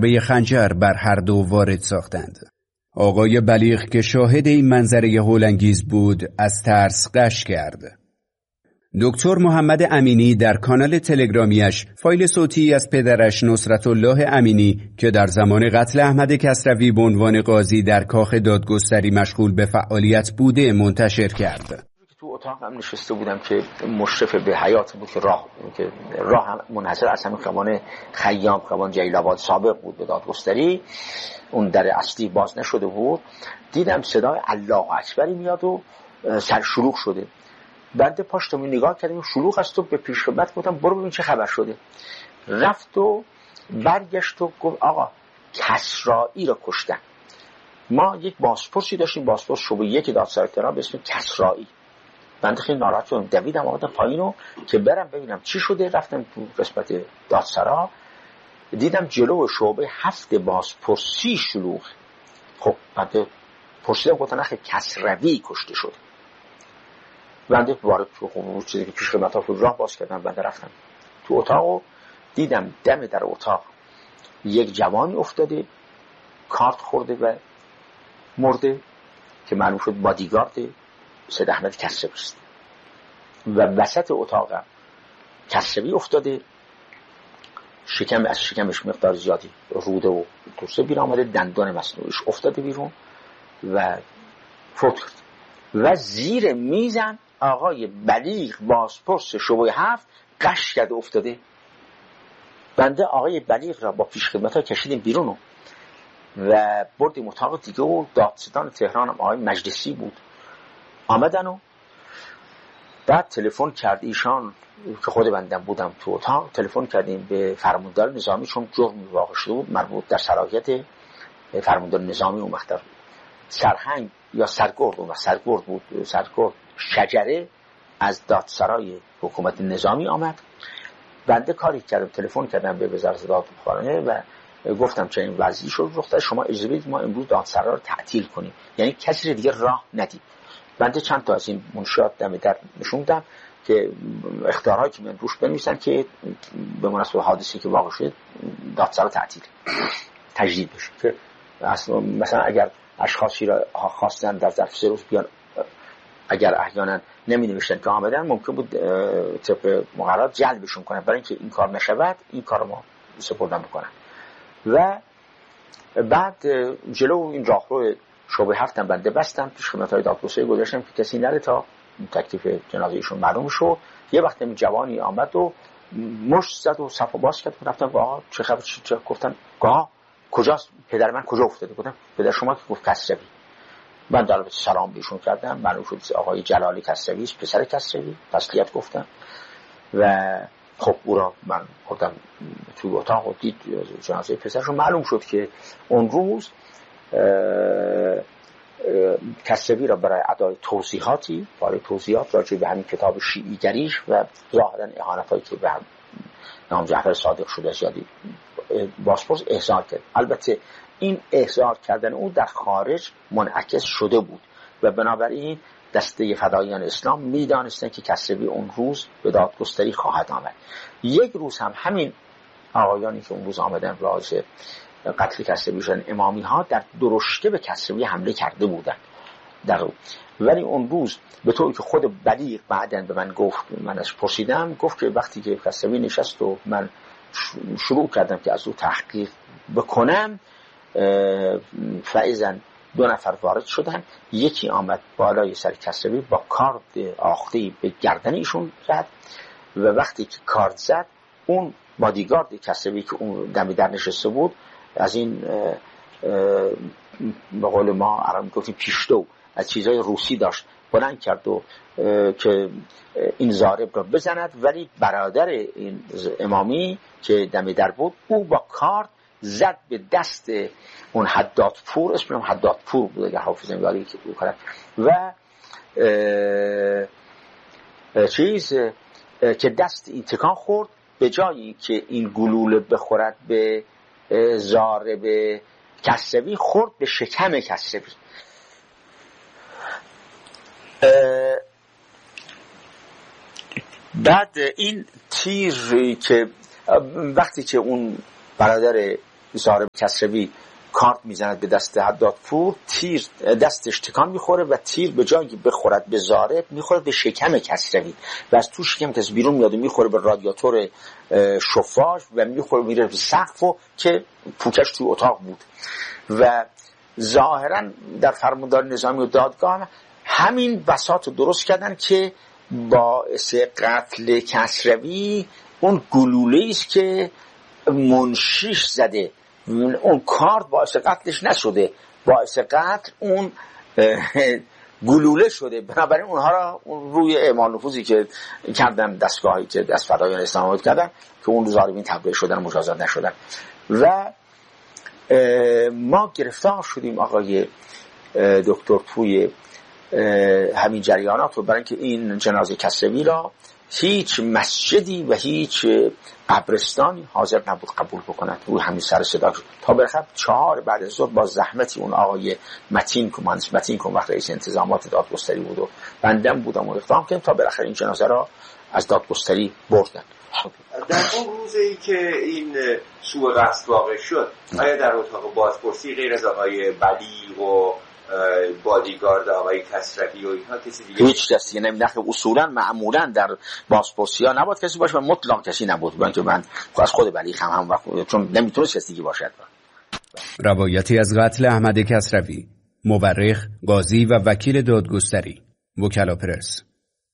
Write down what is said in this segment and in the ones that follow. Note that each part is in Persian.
به خنجر بر هر دو وارد ساختند. آقای بلیغ که شاهد این منظره هولانگیز بود از ترس غش کرد. دکتر محمد امینی در کانال تلگرامیش فایل صوتی از پدرش نصرت الله امینی که در زمان قتل احمد کسروی به عنوان قاضی در کاخ دادگستری مشغول به فعالیت بوده منتشر کرد. تو اتاق هم نشسته بودم که مشرف به حیات بود که راه هم منحصر از همین خیابان خیام، خیابان جلیل‌آباد سابق بود به دادگستری، اون در اصلی باز نشده بود. دیدم صدای الله اکبری میاد و سر شلوغ شده. بعد پاشتم نگاه کردم شلوغ است و به پیش خدمت گفتم برو ببین چه خبر شده. رفت و برگشت و گفت آقا کسرایی را کشتن. ما یک بازپرسی داشتیم، بازپرس شعبه 1 دادسرای تهران به اسم کسرایی. بنده خیلی ناراحت شدم، دویدم آمدم پایینو که برم ببینم چی شده. رفتم تو قسمت دادسرا، دیدم جلو شعبه 7 بازپرسی شلوغ. خب بعد پرسیدم گفتن نخیر کسروی کشته شد. بنده وارد تو چیزی که پیش خدمت ها راه باز کردم. بنده رفتم تو اتاق، دیدم دم در اتاق یک جوانی افتاده، کارت خورده و مرده که معلوم شد بادیگارد سید احمد کسروی است. و وسط اتاق کسروی افتاده، از شکمش مقدار زیادی روده و توسه بیرون آمده، دندان مصنوعیش افتاده بیرون و فوت کرد. و زیر میزم آقای بلیغ بازپرس شعبه 7 غش کرده افتاده. بنده آقای بلیغ را با پیش خدمت ها کشیدیم بیرون و بردیم اتاق دیگه و دادستان تهران هم آقای مجلسی بود آمدن و بعد تلفن کرد ایشان که خود بندم بودم تو اتاق، تلفن کردیم به فرماندار نظامی چون جرمی واقع شده بود مربوط در صلاحیت فرماندار نظامی اون وقت سرهنگ یا سرگرد بود سرگرد شجره از دادسرای حکومت نظامی آمد. بنده کاری کردم، تلفن کردم به وزارت دادخانه و گفتم چه این وضعی شد رخ داد، شما اجازه بدید ما امروز دادسرا رو تعطیل کنیم، یعنی کسی دیگه راه ندید. بنده چند تا از این منشیات دم در نشوندم که اختیارهایی که من روش بنویسن که به مناسبت حادثه‌ای که واقع شد دادسرا تعطیل تجدید بشه، که مثلا اگر اشخاصی را خواستن در ظرف 3 روز بیان، اگر احیانا نمی‌نوشتن که آمدن ممکن بود طبق مقررات جلبشون کنن، برای اینکه این کار نشود این کار ما سپردن بکنن. و بعد جلو این راهرو شعبه 7 بنده بستم، پیش خدمت‌های دادگستری گذاشتم که کسی نره تا تکلیف جنازه ایشون معلوم شد. یه وقت این جوانی آمد و مشت زد و صفو باز کرد. گفتم آقا چه خبر؟ چه گفتن آقا کجاست پدر من کجا افتاده؟ گفتم پدر شما که گفت کسروی. من در سلام بهشون کردم، معلوم شد آقای جلالی کسروی است، پسر کسروی، تسلیت گفتم و خب او را من خودم توی اتاق و دید جنازه پسرشون. معلوم شد که اون روز کسروی را برای ادای توضیحاتی راجع به همین کتاب شیعی‌گریش و ظاهراً اهانت‌هایی که به امام جعفر صادق شده زیادی بازپرس احضار کرد. البته این احضار کردن او در خارج منعکس شده بود و بنابراین دسته فداییان اسلام میدانستن که کسروی اون روز به دادگستری خواهد آمد. یک روز هم همین آقایانی که اون روز آمدن راز قتل کسروی شدن امامی ها در درشکه به کسروی حمله کرده بودن ولی اون روز به طوری که خود بلیغ بعدن به من گفت، من از پرسیدم، گفت که وقتی که کسروی نشست و من شروع کردم که از او تحقیق بکنم فائزن 2 نفر وارد شدن، یکی آمد بالای سر کسروی با کارد آخته‌ای به گردن ایشون زد و وقتی که کارد زد اون بادیگارد کسروی که اون دمی در نشسته بود از این به قول ما عربی گفتیم پیشتو از چیزای روسی داشت بلند کرد و که این ضارب را بزند، ولی برادر این امامی که دمی در بود او با کارد زد به دست اون حدادپور، اسمش حدادپور بود اگر حافظم یادی که او کرد و که دست این تکان خورد، به جایی که این گلوله بخورد به ضارب کسروی خورد به شکم کسروی. بعد این تیر که وقتی که اون برادر زارب کسروی کارت میزند به دست حدادپور، تیر دستش تکان میخوره و تیر به جایی بخورد به زارب میخوره به شکم کسروی و از تو شکم کس بیرون میاد و میخوره به رادیاتور شفاژ و میخوره میره به سقف و که پوکش توی اتاق بود. و ظاهرا در فرماندار نظامی و دادگاه همین بساط رو درست کردن که باعث قتل کسروی اون گلوله است که منشیش زده، اون کارت باعث قتلش نشده، باعث قتل اون گلوله شده. بنابراین اونها را روی اعمال نفوذی که کردن، دستگاهی که دست فدایان اسلام آباد کردن که اون ظالمین تبرئه شدن، مجازات نشدن. و ما گرفتار شدیم آقای دکتر توی همین جریانات رو، برای اینکه این جنازه کسروی را هیچ مسجدی و هیچ قبرستانی حاضر نبود قبول بکند. روی همین سر صدا شد تا بالاخره 4 بعد از ظهر با زحمتی اون آقای متین کن وقت رئیس انتظامات دادگستری بود و بندم بودم و اقدام کردیم تا بالاخره این جنازه را از دادگستری بردن. در اون روزی که این سوء قصد واقع شد، آیا در اتاق بازپرسی غیر از آقای بلیغ و بادیگارد آقای کسروی و اینها کسی دیگه؟ هیچ کسی نمی‌نخه. اصولا معمولا در بازپرسی ها نباید کسی باشه و مطلق کسی نبود. من از خود بلیغ هم وقت چون نمیتونه کسی دیگه باشد. روایتی از قتل احمد کسروی، مورخ، قاضی و وکیل دادگستری، وکلا پرس.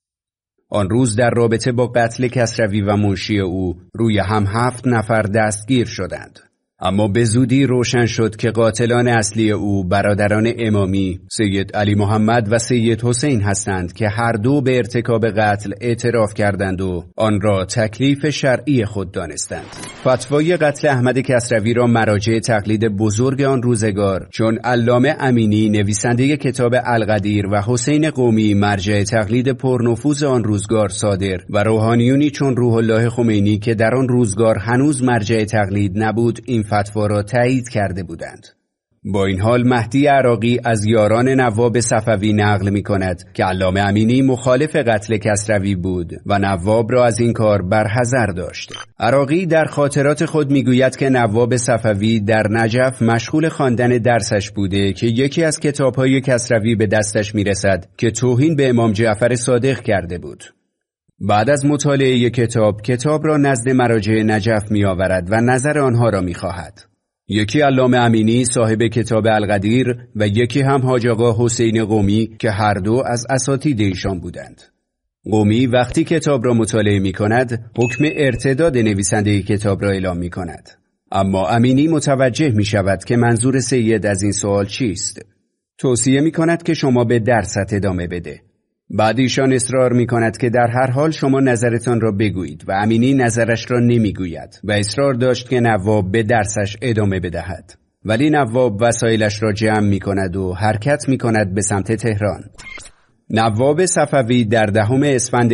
آن روز در رابطه با قتل کسروی و منشی او روی هم 7 نفر دستگیر شدند. اما به زودی روشن شد که قاتلان اصلی او برادران امامی، سید علی محمد و سید حسین هستند که هر دو به ارتکاب قتل اعتراف کردند و آن را تکلیف شرعی خود دانستند. فتوای قتل احمد کسروی را مراجع تقلید بزرگ آن روزگار چون علامه امینی نویسنده کتاب القدیر و حسین قومی مرجع تقلید پرنفوذ آن روزگار صادر و روحانیونی چون روح الله خمینی که در آن روزگار هنوز مرجع تقلید نبود این فتوا را تایید کرده بودند. با این حال مهدی عراقی از یاران نواب صفوی نقل می کند که علامه امینی مخالف قتل کسروی بود و نواب را از این کار برحذر داشت. عراقی در خاطرات خود می گوید که نواب صفوی در نجف مشغول خواندن درسش بوده که یکی از کتاب‌های کسروی به دستش می رسد که توهین به امام جعفر صادق کرده بود. بعد از مطالعه کتاب را نزد مراجع نجف می آورد و نظر آنها را می خواهد. یکی علامه امینی صاحب کتاب القدیر و یکی هم حاج آقا حسین قومی که هر دو از اساتید ایشان بودند. قومی وقتی کتاب را مطالعه می کند حکم ارتداد نویسنده کتاب را اعلام می کند. اما امینی متوجه می شود که منظور سید از این سوال چیست. توصیه می کند که شما به درست ادامه بده. بعد ایشان اصرار می کند که در هر حال شما نظرتان را بگویید و امینی نظرش را نمی گوید و اصرار داشت که نواب به درسش ادامه بدهد. ولی نواب وسایلش را جمع می کند و حرکت می کند به سمت تهران. نواب صفوی در 10 اسفند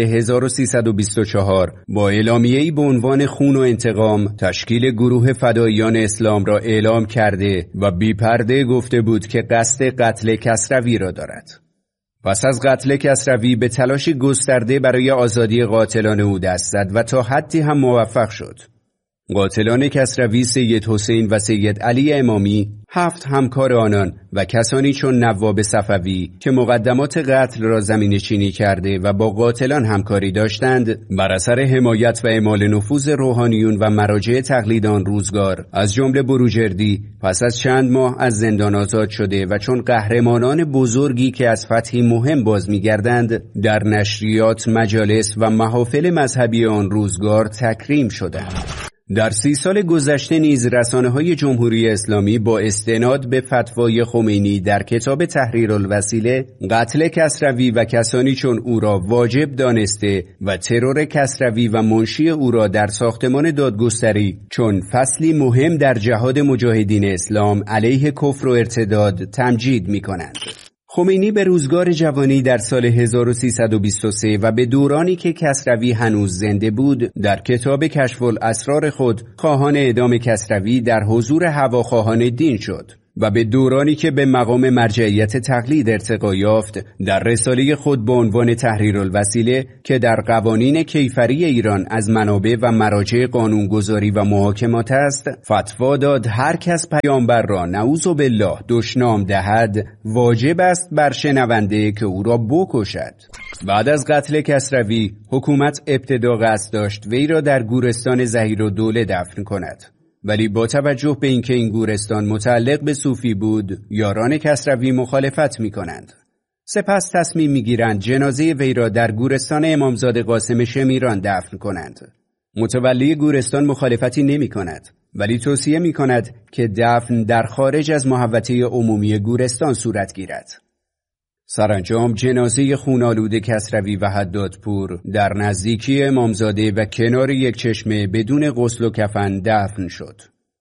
1324 با اعلامیه‌ای به عنوان خون و انتقام تشکیل گروه فداییان اسلام را اعلام کرده و بی‌پرده گفته بود که قصد قتل کسروی را دارد. پس از قتل کسروی به تلاشی گسترده برای آزادی قاتلان او دست زد و تا حدی هم موفق شد. قاتلان کسروی سید حسین و سید علی امامی 7 همکار آنان و کسانی چون نواب صفوی که مقدمات قتل را زمینه‌چینی کرده و با قاتلان همکاری داشتند بر اثر حمایت و اعمال نفوذ روحانیون و مراجع تقلید آن روزگار از جمله بروجردی پس از چند ماه از زندان آزاد شده و چون قهرمانان بزرگی که از فتحی مهم باز می‌گردند در نشریات، مجالس و محافل مذهبی آن روزگار تکریم شدند. در 30 سال گذشته نیز رسانه‌های جمهوری اسلامی با استناد به فتوای خمینی در کتاب تحریرالوسیله قتل کسروی و کسانی چون او را واجب دانسته و ترور کسروی و منشی او را در ساختمان دادگستری چون فصلی مهم در جهاد مجاهدین اسلام علیه کفر و ارتداد تمجید می‌کنند. خمینی به روزگار جوانی در سال 1323 و به دورانی که کسروی هنوز زنده بود در کتاب کشف الاسرار خود خواهان اعدام کسروی در حضور هواخواهان دین شد. و به دورانی که به مقام مرجعیت تقلید ارتقا یافت در رساله خود با عنوان تحریرالوسیله که در قوانین کیفری ایران از منابع و مراجع قانونگذاری و محاکمات است، فتوا داد هر کس پیامبر را نعوذ بالله دشنام دهد واجب است بر شنونده که او را بکشد. بعد از قتل کسروی حکومت ابتدا قصد داشت وی را در گورستان ظهیرالدوله دفن کند، ولی با توجه به اینکه این گورستان متعلق به صوفی بود، یاران کسروی مخالفت می‌کنند. سپس تصمیم می‌گیرند جنازه وی را در گورستان امامزاده قاسم شمیران دفن کنند. متولی گورستان مخالفتی نمی‌کند، ولی توصیه می‌کند که دفن در خارج از محوطه عمومی گورستان صورت گیرد. سرانجام جنازه خون‌آلود کسروی و حدادپور در نزدیکی امامزاده و کنار یک چشمه بدون غسل و کفن دفن شد.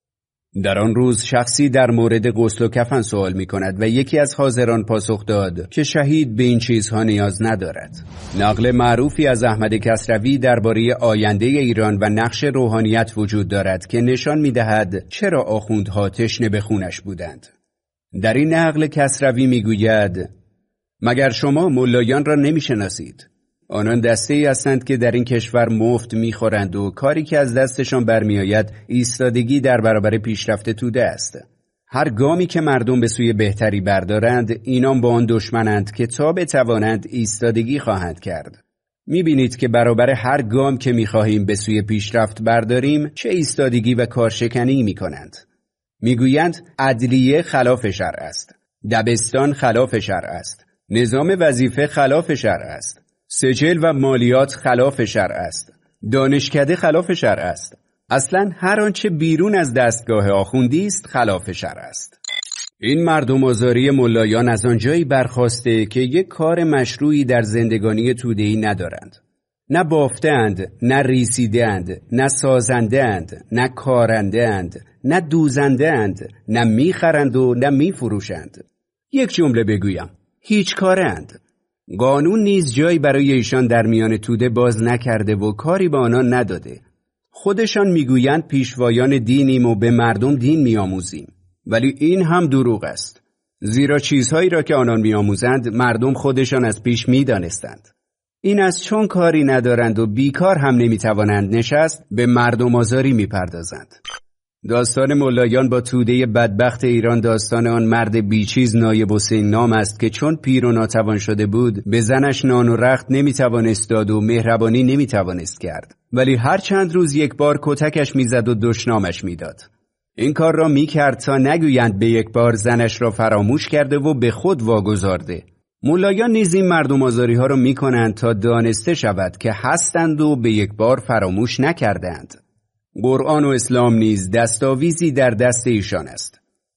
در آن روز شخصی در مورد غسل و کفن سوال می کند و یکی از حاضران پاسخ داد که شهید به این چیزها نیاز ندارد. نقل معروفی از احمد کسروی درباره آینده ایران و نقش روحانیت وجود دارد که نشان می دهد چرا آخوندها تشنه به خونش بودند. در این نقل کسروی می گوید: مگر شما ملایان را نمی شناسید؟ آنان دسته‌ای هستند که در این کشور مفت می‌خورند و کاری که از دستشان برمی‌آید ایستادگی در برابر پیشرفت توده است. هر گامی که مردم به سوی بهتری بردارند، اینان با آن دشمنند که تا بتوانند ایستادگی خواهند کرد. می‌بینید که برابر هر گام که می‌خواهیم به سوی پیشرفت برداریم، چه ایستادگی و کارشکنی می‌کنند. می‌گویند عدلیه خلاف شرع است، دبستان خلاف شرع است، نظام وظیفه خلاف شرع است، سجل و مالیات خلاف شرع است، دانشکده خلاف شرع است. اصلاً هر آنچه بیرون از دستگاه آخوندی است خلاف شرع است. این مردم آزاری ملایان از آنجایی برخاسته که یک کار مشروعی در زندگانی توده‌ای ندارند. نه بافته‌اند، نه ریسیده‌اند، نه سازنده‌اند، نه کارنده‌اند، نه دوزنده‌اند، نه میخرند و نه میفروشند. یک جمله بگویم: هیچ کارند. قانون نیز جایی برای ایشان در میان توده باز نکرده و کاری به آنان نداده. خودشان میگویند پیشوایان دینیم و به مردم دین میآموزیم، ولی این هم دروغ است، زیرا چیزهایی را که آنان میآموزند مردم خودشان از پیش میدانستند. این از چون کاری ندارند و بیکار هم نمیتوانند نشست، به مردم آزاری میپردازند. داستان ملایان با توده بدبخت ایران داستان آن مرد بیچیز نایب حسین نام است که چون پیر و ناتوان شده بود به زنش نان و رخت نمیتوانست داد و مهربانی نمیتوانست کرد، ولی هر چند روز یک بار کتکش میزد و دشنامش میداد. این کار را میکرد تا نگویند به یک بار زنش را فراموش کرده و به خود واگذارده. ملایان نیز این مردم آزاری ها را میکنند تا دانسته شود که هستند و به یک بار فراموش نکردند. قرآن و اسلام نیز دستاویزی در دست ایشان است.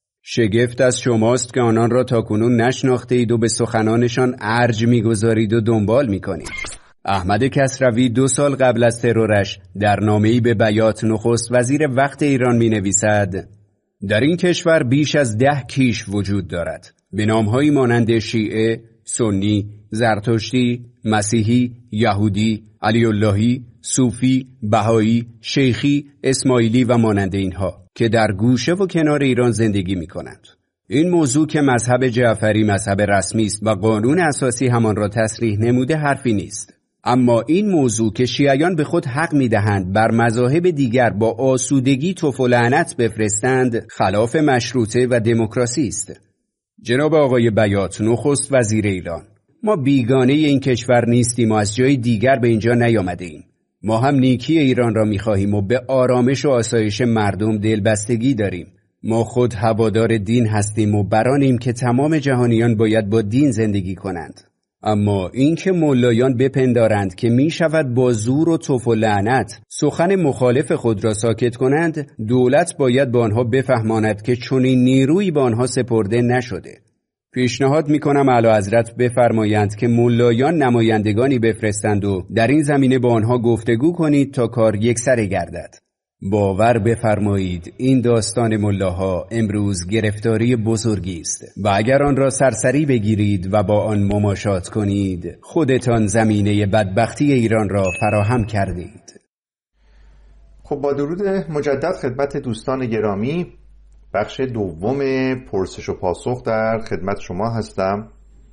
شگفت از شماست که آنان را تاکنون نشناخته اید و به سخنانشان ارج میگذارید و دنبال میکنید. احمد کسروی 2 سال قبل از ترورش در نامه‌ای به بیات نخست وزیر وقت ایران مینویسد: در این کشور بیش از 10 کیش وجود دارد به نام‌هایی مانند شیعه، سنی، زرتشتی، مسیحی، یهودی، علی اللهی، صوفی، بهایی، شیخی، اسماعیلی و مانند اینها که در گوشه و کنار ایران زندگی می کنند. این موضوع که مذهب جعفری مذهب رسمی است و قانون اساسی همان را تصریح نموده حرفی نیست. اما این موضوع که شیعیان به خود حق می دهند بر مذاهب دیگر با آسودگی توف و لعنت بفرستند خلاف مشروطه و دموکراسی است. جناب آقای بیات نخست وزیر ایران، ما بیگانه این کشور نیستیم و از جای دیگر به اینجا نیامده ایم. ما هم نیکی ایران را می‌خواهیم و به آرامش و آسایش مردم دلبستگی داریم. ما خود هوادار دین هستیم و برانیم که تمام جهانیان باید با دین زندگی کنند. اما این که ملایان بپندارند که می شود با زور و توف و لعنت سخن مخالف خود را ساکت کنند، دولت باید با آنها بفهماند که چنین نیرویی با آنها سپرده نشده. پیشنهاد میکنم اعلیحضرت بفرمایند که ملایان نمایندگانی بفرستند و در این زمینه با آنها گفتگو کنید تا کار یکسره گردد. باور بفرمایید این داستان ملاها امروز گرفتاری بزرگی است و اگر آن را سرسری بگیرید و با آن مماشات کنید خودتان زمینه بدبختی ایران را فراهم کردید. خب با درود مجدد خدمت دوستان گرامی، بخش دوم پرسش و پاسخ در خدمت شما هستم.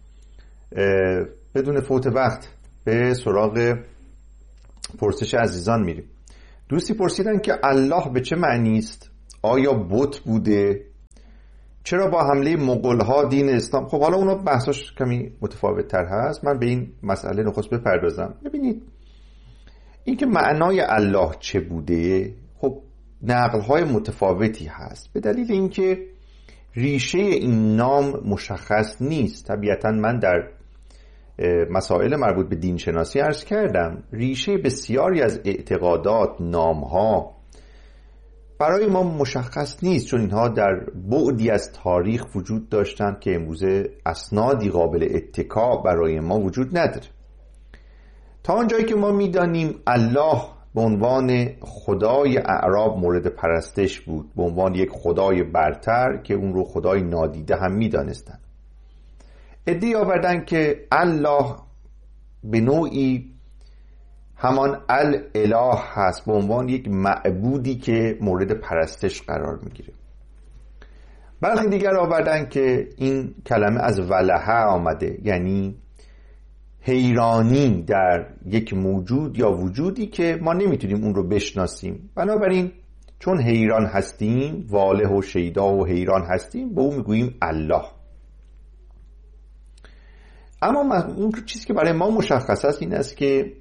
بدون فوت وقت به سراغ پرسش عزیزان میریم. دوستی پرسیدن که الله به چه معنی است؟ آیا بت بوده؟ چرا با حمله مغول‌ها دین اسلام؟ خب حالا اونا بحثاش کمی متفاوت تر هست. من به این مسئله نخست بپردازم. ببینید این که معنای الله چه بوده، خب نقل‌های متفاوتی هست، به دلیل اینکه ریشه این نام مشخص نیست. طبیعتاً من در مسائل مربوط به دین شناسی عرض کردم ریشه بسیاری از اعتقادات، نام‌ها برای ما مشخص نیست، چون اینها در بعدی از تاریخ وجود داشتند که امروزه اسنادی قابل اتکا برای ما وجود نداره. تا آنجایی که ما می‌دانیم الله به عنوان خدای اعراب مورد پرستش بود، به عنوان یک خدای برتر که اون رو خدای نادیده هم می‌دانستند. ادعی آوردن که الله به نوعی همان الاله هست، به عنوان یک معبودی که مورد پرستش قرار میگیره. برخی دیگر آوردن که این کلمه از ولهه آمده، یعنی حیرانی در یک موجود یا وجودی که ما نمیتونیم اون رو بشناسیم، بنابراین چون حیران هستیم، واله و شیدا و حیران هستیم، به اون میگوییم الله. اما اون چیزی که برای ما مشخص است این است که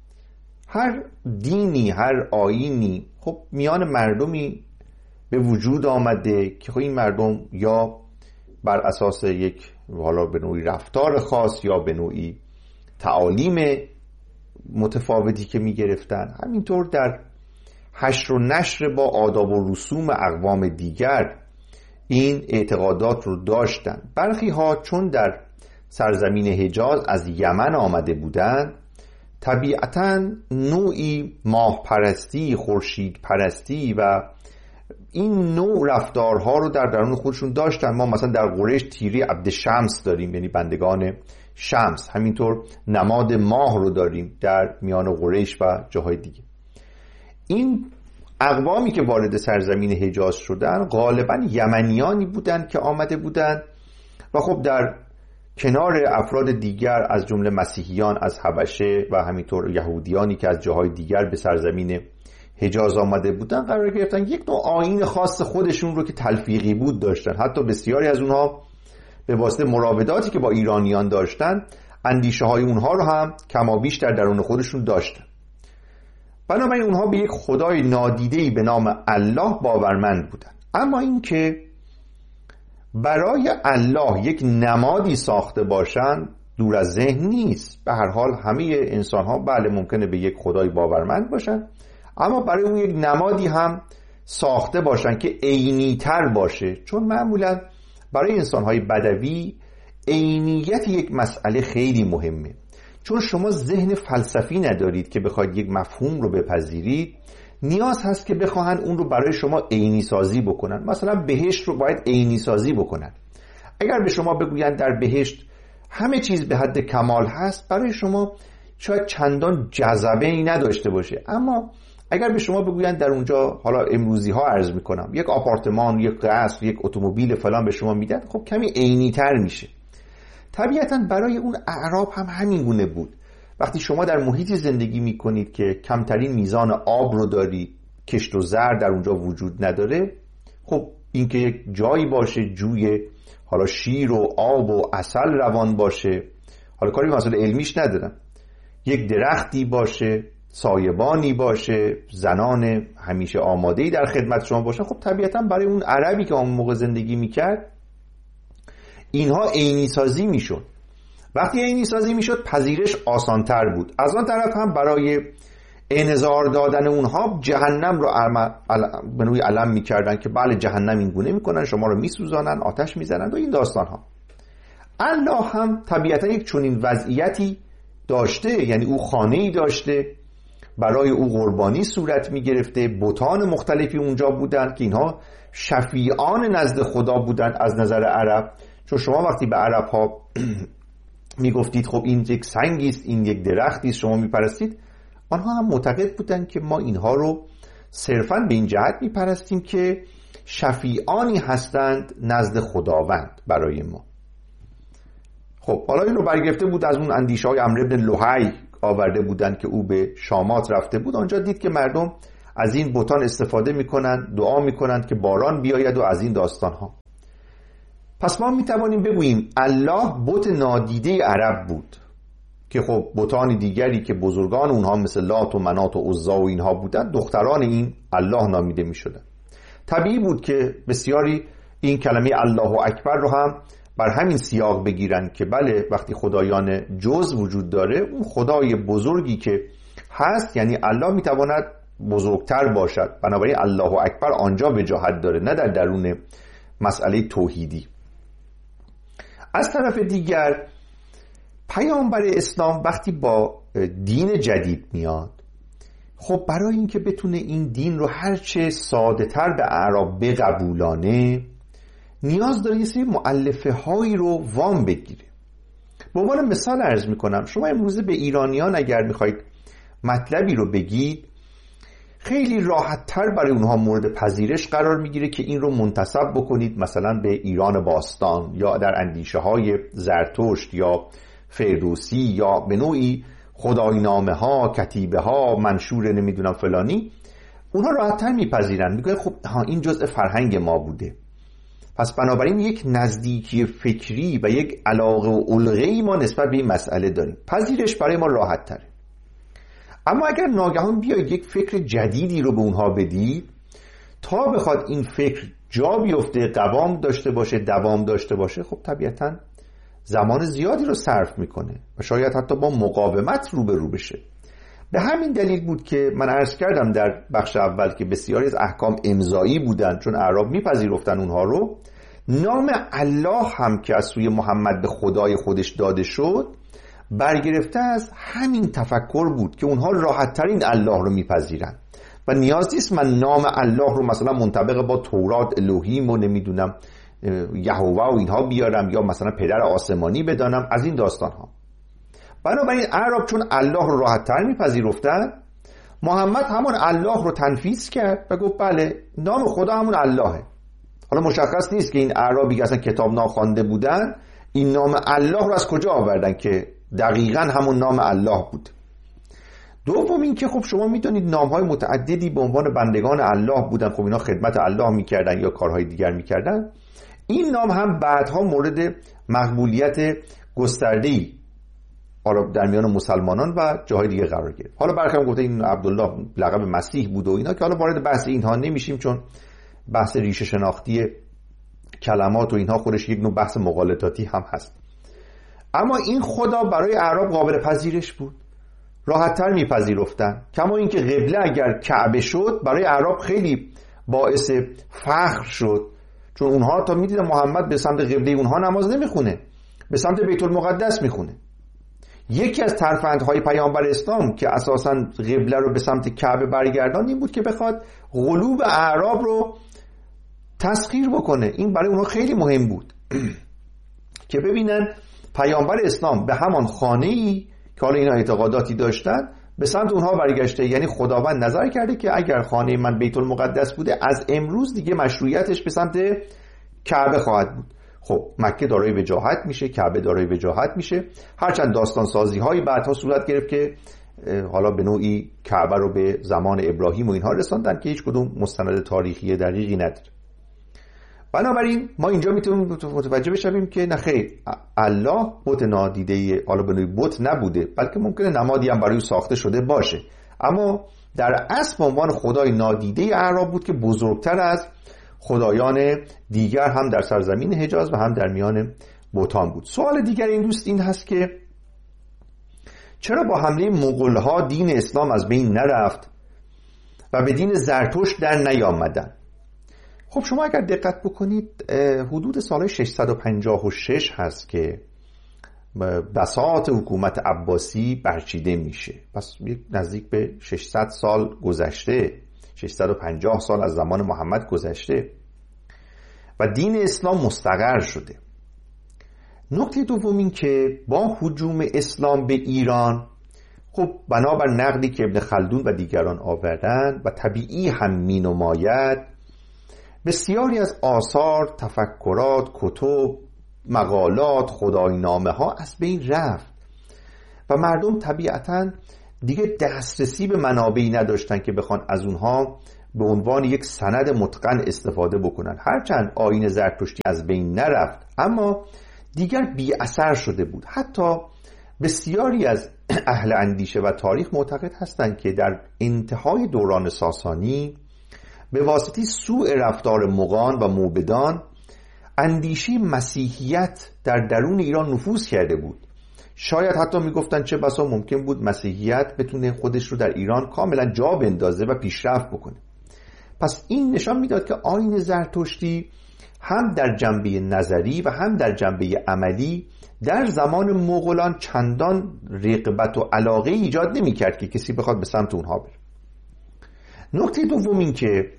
هر دینی، هر آیینی خب میان مردمی به وجود آمده که خب این مردم یا بر اساس یک حالا به نوعی رفتار خاص یا به نوعی تعالیم متفاوتی که می گرفتن، همینطور در حشر و نشر با آداب و رسوم اقوام دیگر این اعتقادات رو داشتن. برخی ها چون در سرزمین حجاز از یمن آمده بودند، طبیعتاً نوعی ماه پرستی، خورشید پرستی و این نوع رفتارها رو در درون خودشون داشتن. ما مثلا در قریش تیری عبد شمس داریم، یعنی بندگان شمس، همینطور نماد ماه رو داریم در میان قریش و جاهای دیگه. این اقوامی که وارد سرزمین حجاز شدن غالباً یمنیانی بودند که آمده بودند و خب در کنار افراد دیگر از جمله مسیحیان از حبشه و همینطور یهودیانی که از جاهای دیگر به سرزمین حجاز آمده بودن قرار گرفتن. یک نوع آیین خاص خودشون رو که تلفیقی بود داشتن. حتی بسیاری از اونها به واسطه مراوداتی که با ایرانیان داشتن اندیشه های اونها رو هم کمابیش در درون خودشون داشتن. بنابراین اونها به یک خدای نادیده‌ای به نام الله باورمند بودن. اما این که برای الله یک نمادی ساخته باشند دور از ذهن نیست. به هر حال همه انسان ها بله ممکنه به یک خدای باورمند باشن، اما برای اون یک نمادی هم ساخته باشن که عینی تر باشه، چون معمولا برای انسان های بدوی عینیت یک مسئله خیلی مهمه. چون شما ذهن فلسفی ندارید که بخواید یک مفهوم رو بپذیرید، نیاز هست که بخواهن اون رو برای شما عینی سازی بکنن. مثلا بهشت رو باید عینی سازی بکنن. اگر به شما بگوین در بهشت همه چیز به حد کمال هست، برای شما شاید چندان جذبه ای نداشته باشه. اما اگر به شما بگوین در اونجا، حالا امروزی ها عرض میکنم، یک آپارتمان، یک قصر، یک اتومبیل فلان به شما میدن، خب کمی عینی تر میشه. طبیعتا برای اون اعراب هم همین گونه بود. وقتی شما در محیطی زندگی میکنید که کمترین میزان آب رو دارید، کشت و زر در اونجا وجود نداره، خب اینکه یک جایی باشه جوی حالا شیر و آب و عسل روان باشه، حالا کاری مسئله علمیش ندارم، یک درختی باشه، سایبانی باشه، زنان همیشه آماده‌ای در خدمت شما باشن، خب طبیعتا برای اون عربی که اون موقع زندگی میکرد اینها عینی سازی میشد. وقتی عینی سازی میشد پذیرش آسانتر بود. از آن طرف هم برای انذار دادن اونها جهنم رو به نوعی علم میکردن که بله جهنم این گونه میکنن، شما رو میسوزانن، آتش میزنن و این داستان ها. الله هم طبیعتا یک چنین وضعیتی داشته، یعنی او خانه‌ای داشته، برای او قربانی صورت میگرفته، بتان مختلفی اونجا بودن که اینها شفیعان نزد خدا بودن از نظر عرب. چون شما وقتی به عرب ها میگفتید خب این یک سنگی است، این یک درختی است، شما میپرستید، آنها هم معتقد بودند که ما اینها رو صرفاً به این جهت میپرستیم که شفیعانی هستند نزد خداوند برای ما. خب حالا این رو برگرفته بود از اون اندیشه های عمرو بن لحی آورده بودند که او به شامات رفته بود، آنجا دید که مردم از این بتان استفاده میکنند، دعا میکنند که باران بیاید و از این داستان ها. پس ما میتوانیم بگوییم الله بت نادیده عرب بود که خب بتان دیگری که بزرگان اونها مثل لات و منات و عزا و اینها بودند دختران این الله نامیده میشدند. طبیعی بود که بسیاری این کلمه الله اکبر رو هم بر همین سیاق بگیرن که بله وقتی خدایان جز وجود داره، اون خدای بزرگی که هست یعنی الله میتواند بزرگتر باشد، بنابراین الله اکبر آنجا وجاهت داره، نه در درون مسئله توحیدی. از طرف دیگر پیامبر اسلام وقتی با دین جدید میاد، خب برای اینکه بتونه این دین رو هرچه ساده تر به اعراب بقبولانه، نیاز داره یه سری مؤلفه هایی رو وام بگیره. به عنوان مثال عرض میکنم، شما امروزه به ایرانیان اگر میخواید مطلبی رو بگید، خیلی راحت تر برای اونها مورد پذیرش قرار میگیره که این رو منتسب بکنید مثلا به ایران باستان یا در اندیشه های زرتشت یا فردوسی یا به نوعی خداینامه ها، کتیبه ها، منشور نمیدونم فلانی. اونها راحت تر میپذیرن، میگن خب این جزء فرهنگ ما بوده، پس بنابراین یک نزدیکی فکری و یک علاقه و علقه‌ای ما نسبت به این مسئله داریم، پذیرش برای ما راحت تره. اما اگر ناگهان بیاید یک فکر جدیدی رو به اونها بدید، تا بخواد این فکر جا بیفته، قوام داشته باشه، دوام داشته باشه، خب طبیعتاً زمان زیادی رو صرف میکنه و شاید حتی با مقاومت روبرو بشه. به همین دلیل بود که من عرض کردم در بخش اول که بسیاری از احکام امضایی بودند، چون اعراب میپذیرفتن اونها رو. نام الله هم که از سوی محمد به خدای خودش داده شد، برگرفته از همین تفکر بود که اونها راحت ترین الله رو میپذیرن و نیاز نیست من نام الله رو مثلا منطبق با تورات الوهیم و نمیدونم یهوه و اینها بیارم یا مثلا پدر آسمانی بدانم، از این داستان ها. بنابراین اعراب چون الله رو راحت تر میپذیرفتن، محمد همون الله رو تنفیذ کرد و گفت بله نام خدا همون اللهه. حالا مشخص نیست که این اعرابی که اصلا کتاب ناخوانده بودن این نام الله رو از کجا آوردن که دقیقاً همون نام الله بود. دوم این که خب شما میدونید نامهای متعددی به عنوان بندگان الله بودن، خب اینا خدمت الله میکردن یا کارهای دیگر میکردن. این نام هم بعدها مورد مقبولیت گسترده‌ای حالا در میان مسلمانان و جاهای دیگه قرار گرفت. حالا برخلاف گفته این عبدالله لقب مسیح بود و اینا که حالا وارد بحث اینها نمیشیم، چون بحث ریشه شناختی کلمات و اینها خودش یک نوع بحث مغالطاتی هم هست. اما این خدا برای اعراب قابل پذیرش بود، راحت‌تر میپذیرفتن. کما اینکه قبله اگر کعبه شد برای اعراب خیلی باعث فخر شد، چون اونها تا میدیدن محمد به سمت قبله اونها نماز نمیخونه، به سمت بیت المقدس میخونه. یکی از ترفندهای پیامبر اسلام که اساساً قبله رو به سمت کعبه برگرداند این بود که بخواد قلوب اعراب رو تسخیر بکنه. این برای اونها خیلی مهم بود که ببینن پیامبر اسلام به همان خانه‌ای که حالا اینا اعتقاداتی داشتن به سمت اونها برگشته. یعنی خداوند نظر کرده که اگر خانه من بیت المقدس بوده، از امروز دیگه مشروعیتش به سمت کعبه خواهد بود. خب مکه دارای وجاهت میشه، کعبه دارای وجاهت میشه، هرچند داستان سازی هایی بعدها صورت گرفت که حالا به نوعی کعبه رو به زمان ابراهیم و اینها رساندن که هیچ کدوم مستند تاریخی دقیقی نداره. بنابراین ما اینجا میتونیم متوجه بشیم که نه خیر، الله بت نادیده، حالا به نوعی بت نبوده، بلکه ممکنه نمادی هم برای ساخته شده باشه، اما در اصل عنوان خدای نادیده اعراب بود که بزرگتر از خدایان دیگر هم در سرزمین حجاز و هم در میان بتان بود. سوال دیگر این دوست این هست که چرا با حمله مغول‌ها دین اسلام از بین نرفت و به دین زرتشت در نیامدن؟ خب شما اگر دقت بکنید حدود سال 656 هست که بساط حکومت عباسی برچیده میشه. پس نزدیک به 600 سال گذشته، 650 سال از زمان محمد گذشته و دین اسلام مستقر شده. نکته دوم این که با هجوم اسلام به ایران، خب بنابر نقدی که ابن خلدون و دیگران آوردن و طبیعی هم می نماید، بسیاری از آثار، تفکرات، کتب، مقالات، خداینامه ها از بین رفت و مردم طبیعتاً دیگه دسترسی به منابعی نداشتن که بخوان از اونها به عنوان یک سند متقن استفاده بکنن. هرچند آیین زرتشتی از بین نرفت اما دیگر بی اثر شده بود. حتی بسیاری از اهل اندیشه و تاریخ معتقد هستند که در انتهای دوران ساسانی به واسطه سوء رفتار مغان و موبدان اندیشه مسیحیت در درون ایران نفوذ کرده بود. شاید حتی میگفتن چه بسا ممکن بود مسیحیت بتونه خودش رو در ایران کاملا جا بندازه و پیشرفت بکنه. پس این نشان میداد که آیین زرتشتی هم در جنبه نظری و هم در جنبه عملی در زمان مغولان چندان رغبت و علاقه ایجاد نمی‌کرد که کسی بخواد به سمت اونها بره. نکته دوم این که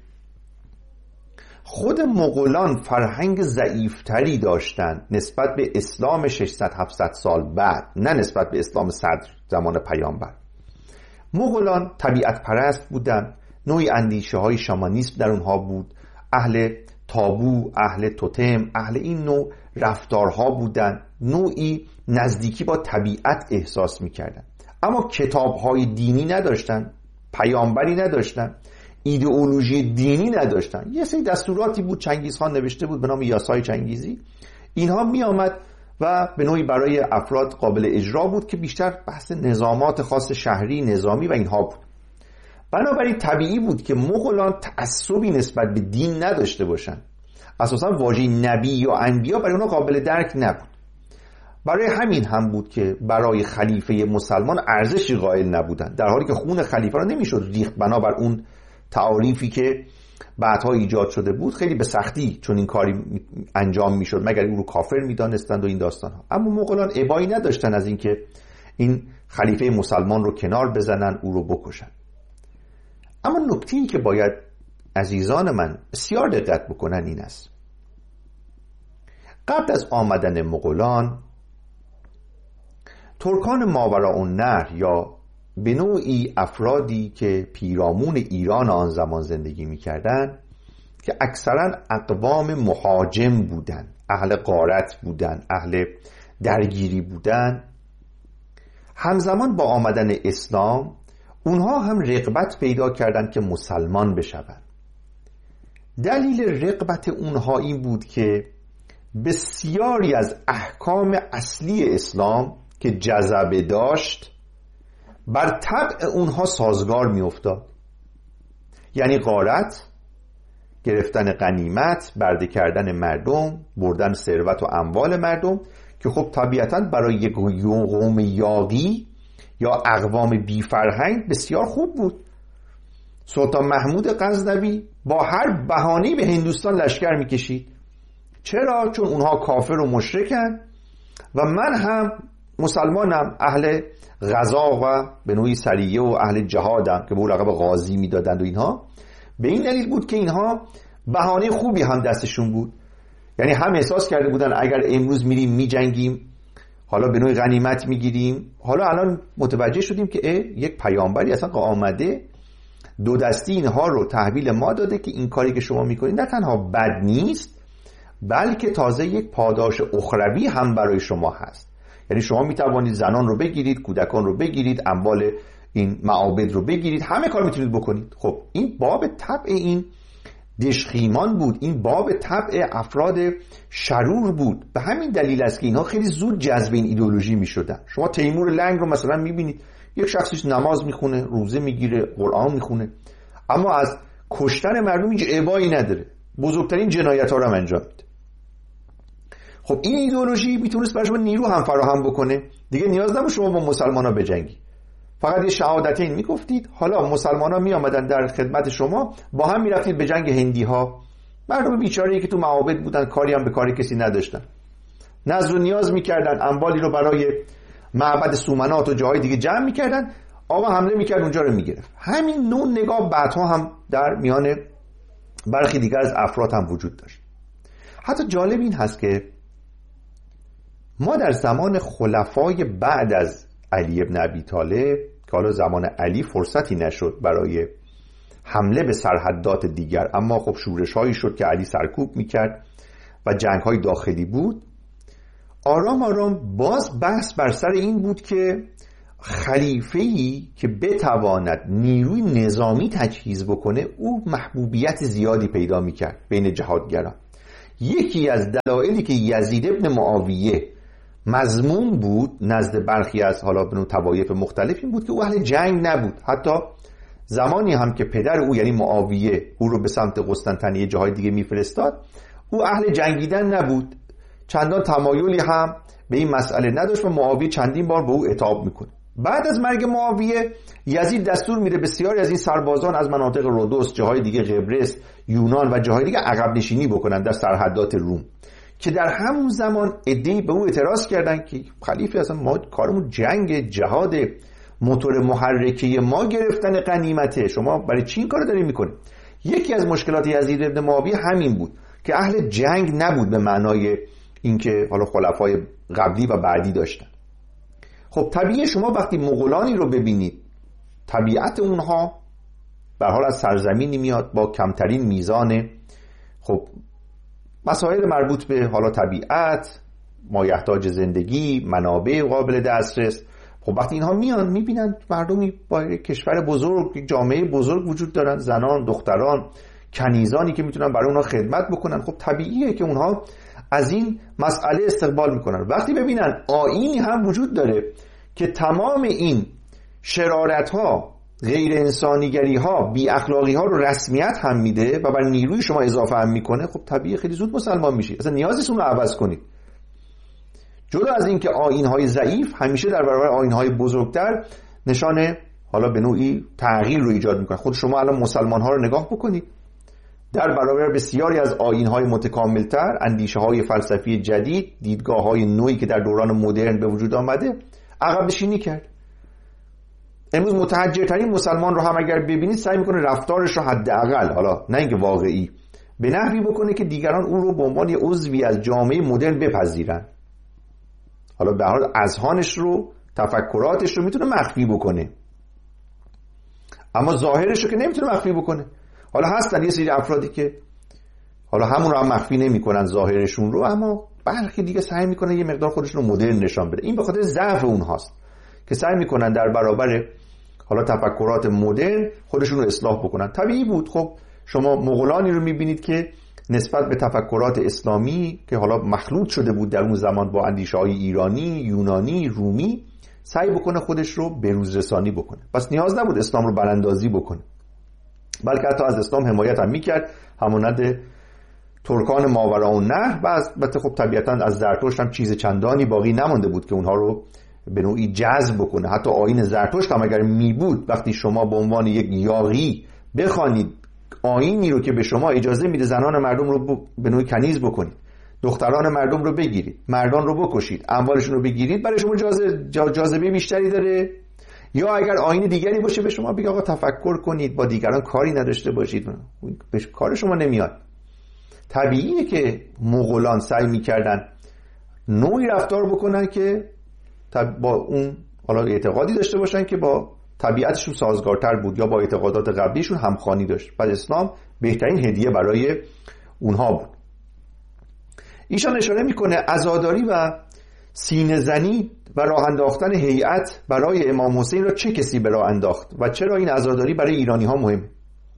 خود مغولان فرهنگ ضعیفتری داشتند نسبت به اسلام 600-700 سال بعد، نه نسبت به اسلام صدر زمان پیامبر. مغولان طبیعت پرست بودند، نوعی اندیشه های شامانیسم در اونها بود، اهل تابو، اهل توتم، اهل این نوع رفتارها بودند، نوعی نزدیکی با طبیعت احساس میکردند. اما کتابهای دینی نداشتند، پیامبری نداشتند، ایدئولوژی دینی نداشتن. یه سری دستوراتی بود چنگیزخان نوشته بود به نام یاسای چنگیزی، اینها می آمد و به نوعی برای افراد قابل اجرا بود که بیشتر بحث نظامات خاص شهری، نظامی و اینها بود. بنابراین طبیعی بود که مغولان تعصبی نسبت به دین نداشته باشند. اساسا واژه نبی یا انبیا برای اونها قابل درک نبود. برای همین هم بود که برای خلیفه مسلمان ارزشی قائل نبودند، در حالی که خون خلیفه را نمیشد ریخت بنابر اون تعاریفی که بعدها ایجاد شده بود. خیلی به سختی چون این کاری انجام میشد مگر او رو کافر میدانستند و این داستان ها. اما مغولان ابایی نداشتن از اینکه این خلیفه مسلمان رو کنار بزنن، او رو بکشن. اما نکته‌ای که باید عزیزان من بسیار دقت بکنن این است: قبل از آمدن مغولان ترکان ماوراءالنهر یا به نوعی افرادی که پیرامون ایران آن زمان زندگی می‌کردند که اکثرا اقوام مهاجم بودند، اهل غارت بودند، اهل درگیری بودند، همزمان با آمدن اسلام اونها هم رغبت پیدا کردند که مسلمان بشوند. دلیل رغبت اونها این بود که بسیاری از احکام اصلی اسلام که جذبه داشت بر طبع اونها سازگار می افتاد. یعنی غارت، گرفتن غنیمت، برده کردن مردم، بردن ثروت و اموال مردم که خب طبیعتاً برای یک قوم یاغی یا اقوام بی فرهنگ بسیار خوب بود. سلطان محمود غزنوی با هر بهانه‌ای به هندوستان لشکر می‌کشید. چرا؟ چون اونها کافر و مشرکن و من هم مسلمانم، اهل غزا و به نوعی سریه و اهل جهادم که به اون لقب غازی میدادند و اینها. به این دلیل بود که اینها بهانه خوبی هم دستشون بود. یعنی هم احساس کرده بودن اگر امروز میریم میجنگیم، حالا به نوعی غنیمت میگیریم، حالا الان متوجه شدیم که یک پیامبری اصلا آمده دو دستی اینها رو تحویل ما داده که این کاری که شما میکنید نه تنها بد نیست بلکه تازه یک پاداش اخروی هم برای شما هست. یعنی شما میتوانید زنان رو بگیرید، کودکان رو بگیرید، اموال این معابد رو بگیرید، همه کار میتونید بکنید. خب این باب طبع این دشخیمان بود، این باب طبع افراد شرور بود. به همین دلیل است که اینها خیلی زود جذب این ایدئولوژی میشدن. شما تیمور لنگ رو مثلا میبینید، یک شخصیش نماز میخونه، روزه میگیره، قرآن میخونه، اما از کشتن مردم هیچ ابایی نداره، بزرگترین جنایت ها رو هم انجام میده. خب این ایدئولوژی میتونست برای شما نیرو هم فراهم بکنه. دیگه نیاز نبود شما با مسلمان ها بجنگی، فقط یه شهادتین میگفتید، حالا مسلمان ها میامدن در خدمت شما، با هم میرفتید به جنگ هندی ها. مردم بیچاره‌ای که تو معابد بودن، کاری هم به کاری کسی نداشتن، نظر و نیاز میکردن، اموالی رو برای معبد سومنات و جاهای دیگه جمع میکردن، آقا حمله میکرد اونجا رو میگرفت. همین نوع نگاه بعدها هم در میان برخی دیگر از افراد هم وجود داشت. حتی جالب این هست که ما در زمان خلفای بعد از علی ابن ابی طالب که حالا زمان علی فرصتی نشد برای حمله به سرحدات دیگر، اما خب شورش هایی شد که علی سرکوب میکرد و جنگ های داخلی بود. آرام آرام باز بحث بر سر این بود که خلیفه‌ای که بتواند نیروی نظامی تجهیز بکنه او محبوبیت زیادی پیدا میکرد بین جهادگران. یکی از دلایلی که یزید ابن معاویه مذموم بود نزد برخی از حالا بنو طوایف مختلف این بود که او اهل جنگ نبود. حتی زمانی هم که پدر او یعنی معاویه او رو به سمت قسطنطنیه جاهای دیگه میفرستاد، او اهل جنگیدن نبود، چندان تمایلی هم به این مسئله نداشت و معاویه چندین بار به او عتاب میکنه. بعد از مرگ معاویه یزید دستور میده بسیاری از این سربازان از مناطق رودوس، جاهای دیگه قبرس، یونان و جاهای دیگه عقب نشینی بکنن در سرحدات روم، که در همون زمان عده‌ای به او اعتراض کردن که خلیفه اصلا ما کارمون جنگ، جهاد، موتور محرکه ما گرفتن غنیمته، شما برای چی این کارو دارین میکنید؟ یکی از مشکلات یزید ابن معاویه همین بود که اهل جنگ نبود به معنای اینکه حالا خلفای قبلی و بعدی داشتن. خب طبیعی شما وقتی مغولانی رو ببینید، طبیعت اونها به حال از سرزمینی میاد با کمترین میزان خب مسائل مربوط به حالا طبیعت، مایحتاج زندگی، منابع قابل دسترس. خب وقتی اینها میان میبینن مردمی با کشور بزرگ، جامعه بزرگ وجود دارن، زنان، دختران، کنیزانی که میتونن برای اونها خدمت بکنن، خب طبیعیه که اونها از این مسئله استقبال میکنن. وقتی ببینن آیینی هم وجود داره که تمام این شرارت ها، غیر انسانیگری ها، بی اخلاقی ها رو رسمیت هم میده و بر نیروی شما اضافه هم میکنه، خب طبیعی خیلی زود مسلمان میشید. اصلا نیازی نیست اون رو عوض کنید. جدا از این که آیین های ضعیف همیشه در برابر آیین های بزرگتر نشانه حالا به نوعی تغییر رو ایجاد میکنه. خود شما الان مسلمان ها رو نگاه بکنید، در برابر بسیاری از آیین‌های متکاملتر، اندیشه‌های فلسفی جدید، دیدگاه‌های نوعی که در دوران مدرن به وجود آمده، عقب نشینی کرد. امروز متحجرترین مسلمان رو هم اگر ببینید سعی میکنه رفتارش رو حداقل، حالا نه اینکه واقعی، به نحوی بکنه که دیگران اون رو به عنوان عضوی از جامعه مدرن بپذیرن. حالا به هر حال اذهانش رو، تفکراتش رو میتونه مخفی بکنه، اما ظاهرش رو که نمیتونه مخفی بکنه. حالا هستن یه سری افرادی که حالا همون رو هم مخفی نمی‌کنن ظاهرشون رو، اما برخی دیگه سعی می‌کنن یه مقدار خودشون رو مدرن نشان بده. این به خاطر ضعف اونهاست که سعی می‌کنن در برابر حالا تفکرات مدرن خودشون رو اصلاح بکنن. طبیعی بود. خب شما مغولانی رو می‌بینید که نسبت به تفکرات اسلامی که حالا مخلوط شده بود در اون زمان با اندیشه‌های ایرانی، یونانی، رومی، سعی بکنه خودش رو بروز رسانی بکنه. پس نیاز نبود اسلام رو براندازی بکنه، بلکه حتی از اسلام حمایت هم میکرد، همانند ترکان ماوراءالنهر. و البته خب طبیعتا از زرتشت هم چیز چندانی باقی نمانده بود که اونها رو به نوعی جذب بکنه. حتی آیین زرتشت هم اگر می بود، وقتی شما به عنوان یک یاغی بخوانید آیینی رو که به شما اجازه میده زنان مردم رو به نوعی کنیز بکنید، دختران مردم رو بگیرید، مردان رو بکشید، اموالشون رو بگیرید، برای شما جاذبه بیشتری داره؟ یا اگر آیین دیگری باشه به شما بگه آقا تفکر کنید، با دیگران کاری نداشته باشید، به کار شما نمیاد. طبیعیه که مغولان سعی میکردن نوعی رفتار بکنن که با اون حالا اعتقادی داشته باشن که با طبیعتشون سازگارتر بود یا با اعتقادات قبلیشون همخوانی داشت. پس اسلام بهترین هدیه برای اونها بود. ایشان اشاره میکنه عزاداری و سینه زنی و راه انداختن هیئت برای امام حسین را چه کسی به راه انداخت و چرا این عزاداری برای ایرانی ها مهم؟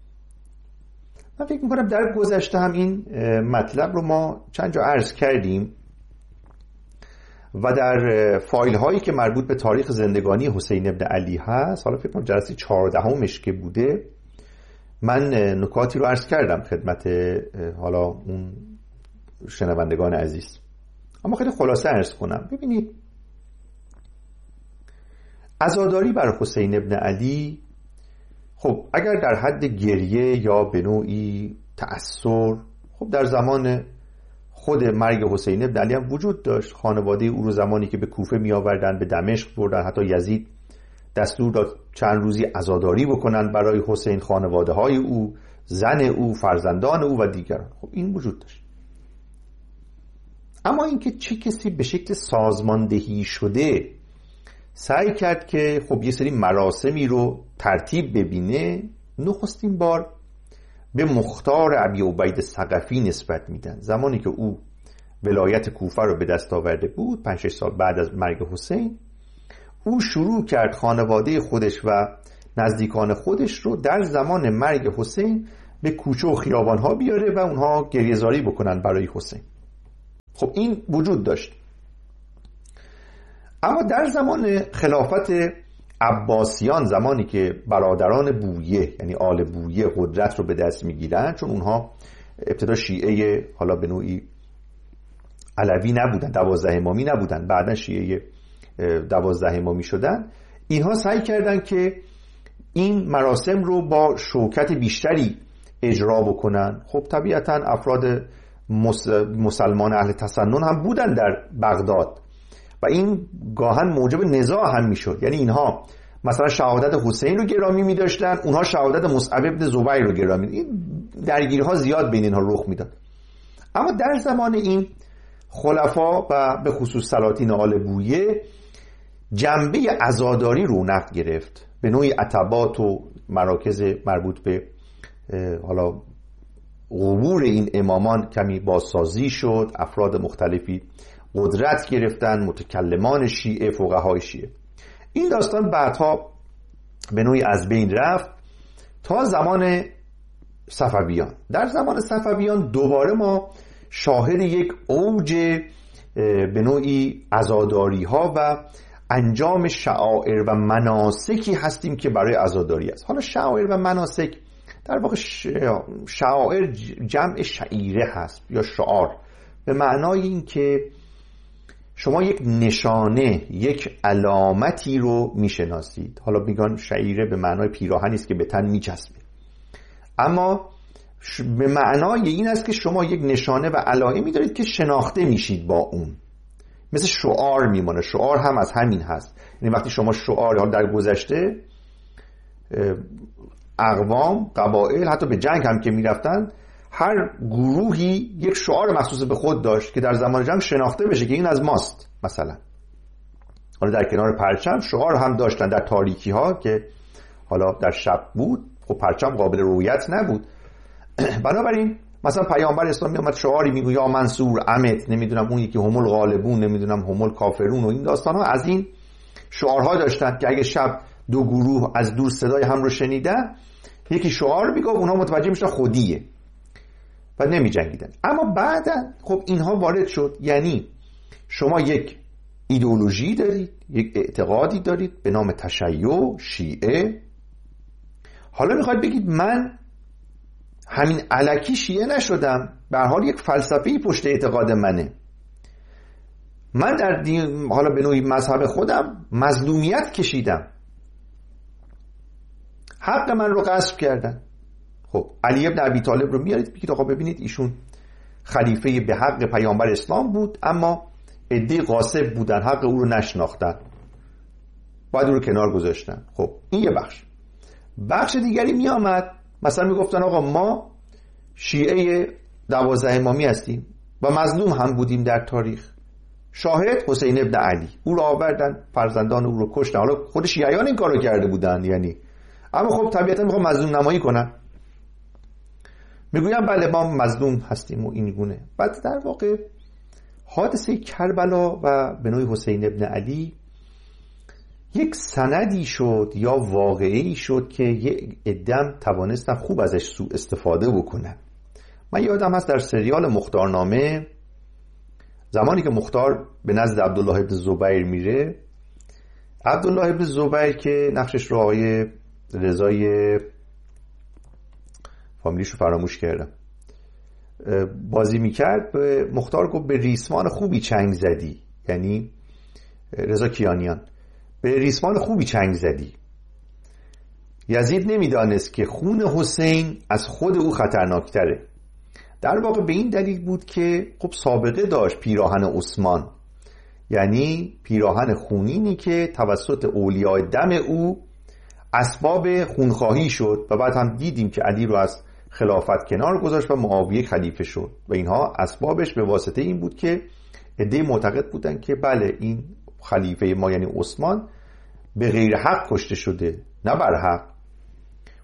من فکر میکنم در گذشته هم این مطلب رو ما چند جا عرض کردیم و در فایل هایی که مربوط به تاریخ زندگانی حسین ابن علی هست، حالا فکر کنم جلسه 14مش که بوده، من نکاتی رو عرض کردم خدمت حالا اون شنوندگان عزیز، اما خیلی خلاصه عرض کنم. ببینید عزاداری بر حسین ابن علی خب اگر در حد گریه یا به نوعی تأثیر، خب در زمان خود مرگ حسین ابن علی هم وجود داشت. خانواده او رو زمانی که به کوفه می آوردن به دمشق بردن، حتی یزید دستور داد چند روزی عزاداری بکنن برای حسین، خانواده های او، زن او، فرزندان او و دیگران. خب این وجود داشت. اما اینکه چه کسی به شکل سازماندهی شده سعی کرد که خب یه سری مراسمی رو ترتیب ببینه، نخستین بار به مختار ابی عبید ثقفی نسبت میدن. زمانی که او ولایت کوفه رو به دست آورده بود 5-6 سال بعد از مرگ حسین، او شروع کرد خانواده خودش و نزدیکان خودش رو در زمان مرگ حسین به کوچه و خیابانها بیاره و اونها گریه‌زاری بکنن برای حسین. خب این وجود داشت. اما در زمان خلافت عباسیان، زمانی که برادران بویه یعنی آل بویه قدرت رو به دست میگیرن، چون اونها ابتدا شیعه حالا به نوعی علوی نبودن، 12 امامی نبودن، بعدا شیعه 12 امامی شدن، اینها سعی کردن که این مراسم رو با شوکت بیشتری اجرا بکنن. خب طبیعتا افراد مسلمان اهل تسنن هم بودن در بغداد و این گاهن موجب نزاع هم میشد. یعنی اینها مثلا شهادت حسین رو گرامی می‌داشتن، اونها شهادت مصعب ابن زبیر رو گرامی. این درگیری‌ها زیاد بین اینها رخ میداد. اما در زمان این خلفا و به خصوص سلاطین آل بویه جنبه عزاداری رونق گرفت. به نوعی عتبات و مراکز مربوط به حالا قبور این امامان کمی بازسازی شد، افراد مختلفی قدرت گرفتن، متکلمان شیعه، فقهای شیعه. این داستان بعدها به نوعی از بین رفت تا زمان صفویان. در زمان صفویان دوباره ما شاهد یک اوج به نوعی عزاداری ها و انجام شعائر و مناسکی هستیم که برای عزاداری است. حالا شعائر و مناسک در واقع شعائر جمع شعیره هست یا شعار، به معنای این که شما یک نشانه، یک علامتی رو میشناسید. حالا میگن شعیره به معنای پیراهنی است که به تن میچسبه، اما به معنای این است که شما یک نشانه و علائمی دارید که شناخته میشید با اون، مثل شعار میمونه. شعار هم از همین هست. یعنی وقتی شما شعار، حالا در گذشته اقوام، قبایل حتی به جنگ هم که میرفتن، هر گروهی یک شعار مخصوص به خود داشت که در زمان جنگ شناخته بشه که این از ماست. مثلا حالا در کنار پرچم شعار هم داشتن در تاریکی ها که حالا در شب بود، خب پرچم قابل رؤیت نبود. بنابراین مثلا پیامبر اسلام میامد شعاری میگه یا منصور امت، نمیدونم اون یکی هم الغالبون، نمیدونم هم الکافرون و این داستان ها. از این شعارها داشتن که اگه شب دو گروه از دور صدای هم رو شنیدن، یکی شعار میگه اونها متوجه میشن خودیه و نمی جنگیدن. اما بعدا خب اینها وارد شد. یعنی شما یک ایدئولوژی دارید، یک اعتقادی دارید به نام تشیع، شیعه. حالا میخواید بگید من همین الکی شیعه نشدم، به هر حال یک فلسفه‌ای پشت اعتقاد منه. من در حالا به نوعی مذهب خودم مظلومیت کشیدم، حق من رو غصب کردن. خب علی ابن ابی طالب رو میارید بگید آقا ببینید ایشون خلیفه به حق پیامبر اسلام بود، اما عده غاصب بودن، حق او رو نشناختن، باید او رو کنار گذاشتن. خب این یه بخش دیگری می آمد مثلا میگفتن آقا ما شیعه 12 امامی هستیم و مظلوم هم بودیم در تاریخ. شاهد حسین ابن علی، او رو آوردن، فرزندان او رو کشتن. حالا خود شیعیان این کارو کرده بودن یعنی، اما خب طبیعتا میخوام مظلوم نمایی کنن، میگویم بله ما مظلوم هستیم و این گونه. بعد در واقع حادثه کربلا و به نوعی حسین ابن علی یک سندی شد یا واقعی شد که یک عده‌ام توانستن خوب ازش سوء استفاده بکنن. من یادم هست در سریال مختارنامه، زمانی که مختار به نزد عبدالله ابن زبیر میره، عبدالله ابن زبیر که نقشش رو آقای رضای فامیلیشو فراموش کردم بازی میکرد، به مختار گفت به ریسمان خوبی چنگ زدی، یعنی رضا کیانیان، به ریسمان خوبی چنگ زدی. یزید نمیدانست که خون حسین از خود او خطرناکتره. در واقع به این دلیل بود که خب سابقه داشت پیراهن عثمان، یعنی پیراهن خونینی که توسط اولیاء دم او اسباب خونخواهی شد و بعد هم دیدیم که علی رو از خلافت کنار گذاشت و معاویه خلیفه شد و اینها اسبابش به واسطه این بود که عده معتقد بودن که بله این خلیفه ما یعنی عثمان به غیر حق کشته شده، نه بر حق.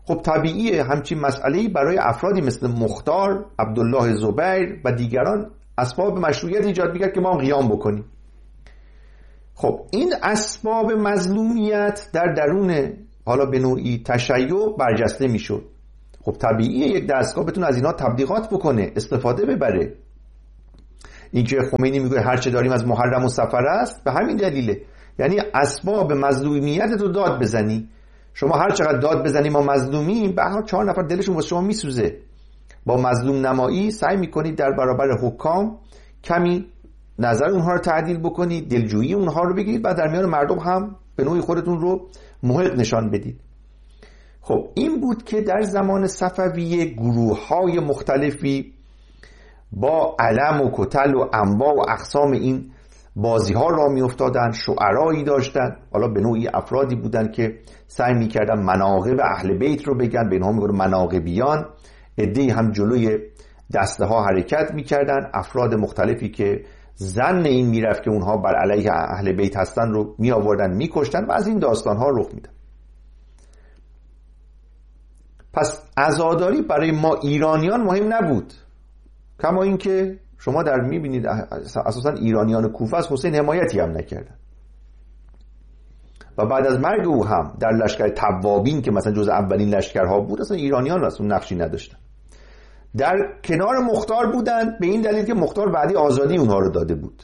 خب طبیعیه همچین مسئله‌ای برای افرادی مثل مختار، عبدالله زبیر و دیگران اسباب مشروعیت ایجاد می‌کرد که ما هم قیام بکنیم. خب این اسباب مظلومیت در درون حالا به نوعی تشیع برجسته میشد. خب طبیعیه یک دستگاه بتونه از اینا تبلیغات بکنه، استفاده ببره. اینکه خمینی میگه هر چه داریم از محرم و صفر است، به همین دلیله. یعنی اسباب مظلومیت رو داد بزنی. شما هر چقدر داد بزنی ما مظلومیم، به هر 4 نفر دلشون واسه شما میسوزه. با مظلوم نمایی سعی میکنید در برابر حکام کمی نظر اونها رو تعدیل بکنید، دلجویی اونها رو بگیرید و در میان مردم هم به نوعی خودتون رو محق نشان بدید. خب این بود که در زمان صفویه گروه‌های مختلفی با علم و کتل و انواع و اقسام این بازی‌ها را می‌افتادن، شعرایی داشتن، حالا به نوعی افرادی بودن که سعی می‌کردن مناقب اهل بیت رو بگن، به اینها میگن مناقبیان. عده‌ای هم جلوی دسته ها حرکت می‌کردن، افراد مختلفی که ظن این میرفت که اونها بر علیه اهل بیت هستن رو می آوردن می‌کشتن و از این داستان‌ها رخ میدن. پس عزاداری برای ما ایرانیان مهم نبود، کما اینکه شما در می‌بینید اساساً ایرانیان کوفه از حسین حمایتی هم نکردن و بعد از مرگ او هم در لشکر توابین که مثلا جز اولین لشکرها بود اصلا ایرانیان اصلا نقشی نداشتن. در کنار مختار بودن به این دلیل که مختار بعدی آزادی اونها رو داده بود.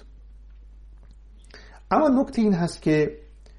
اما نکته این هست که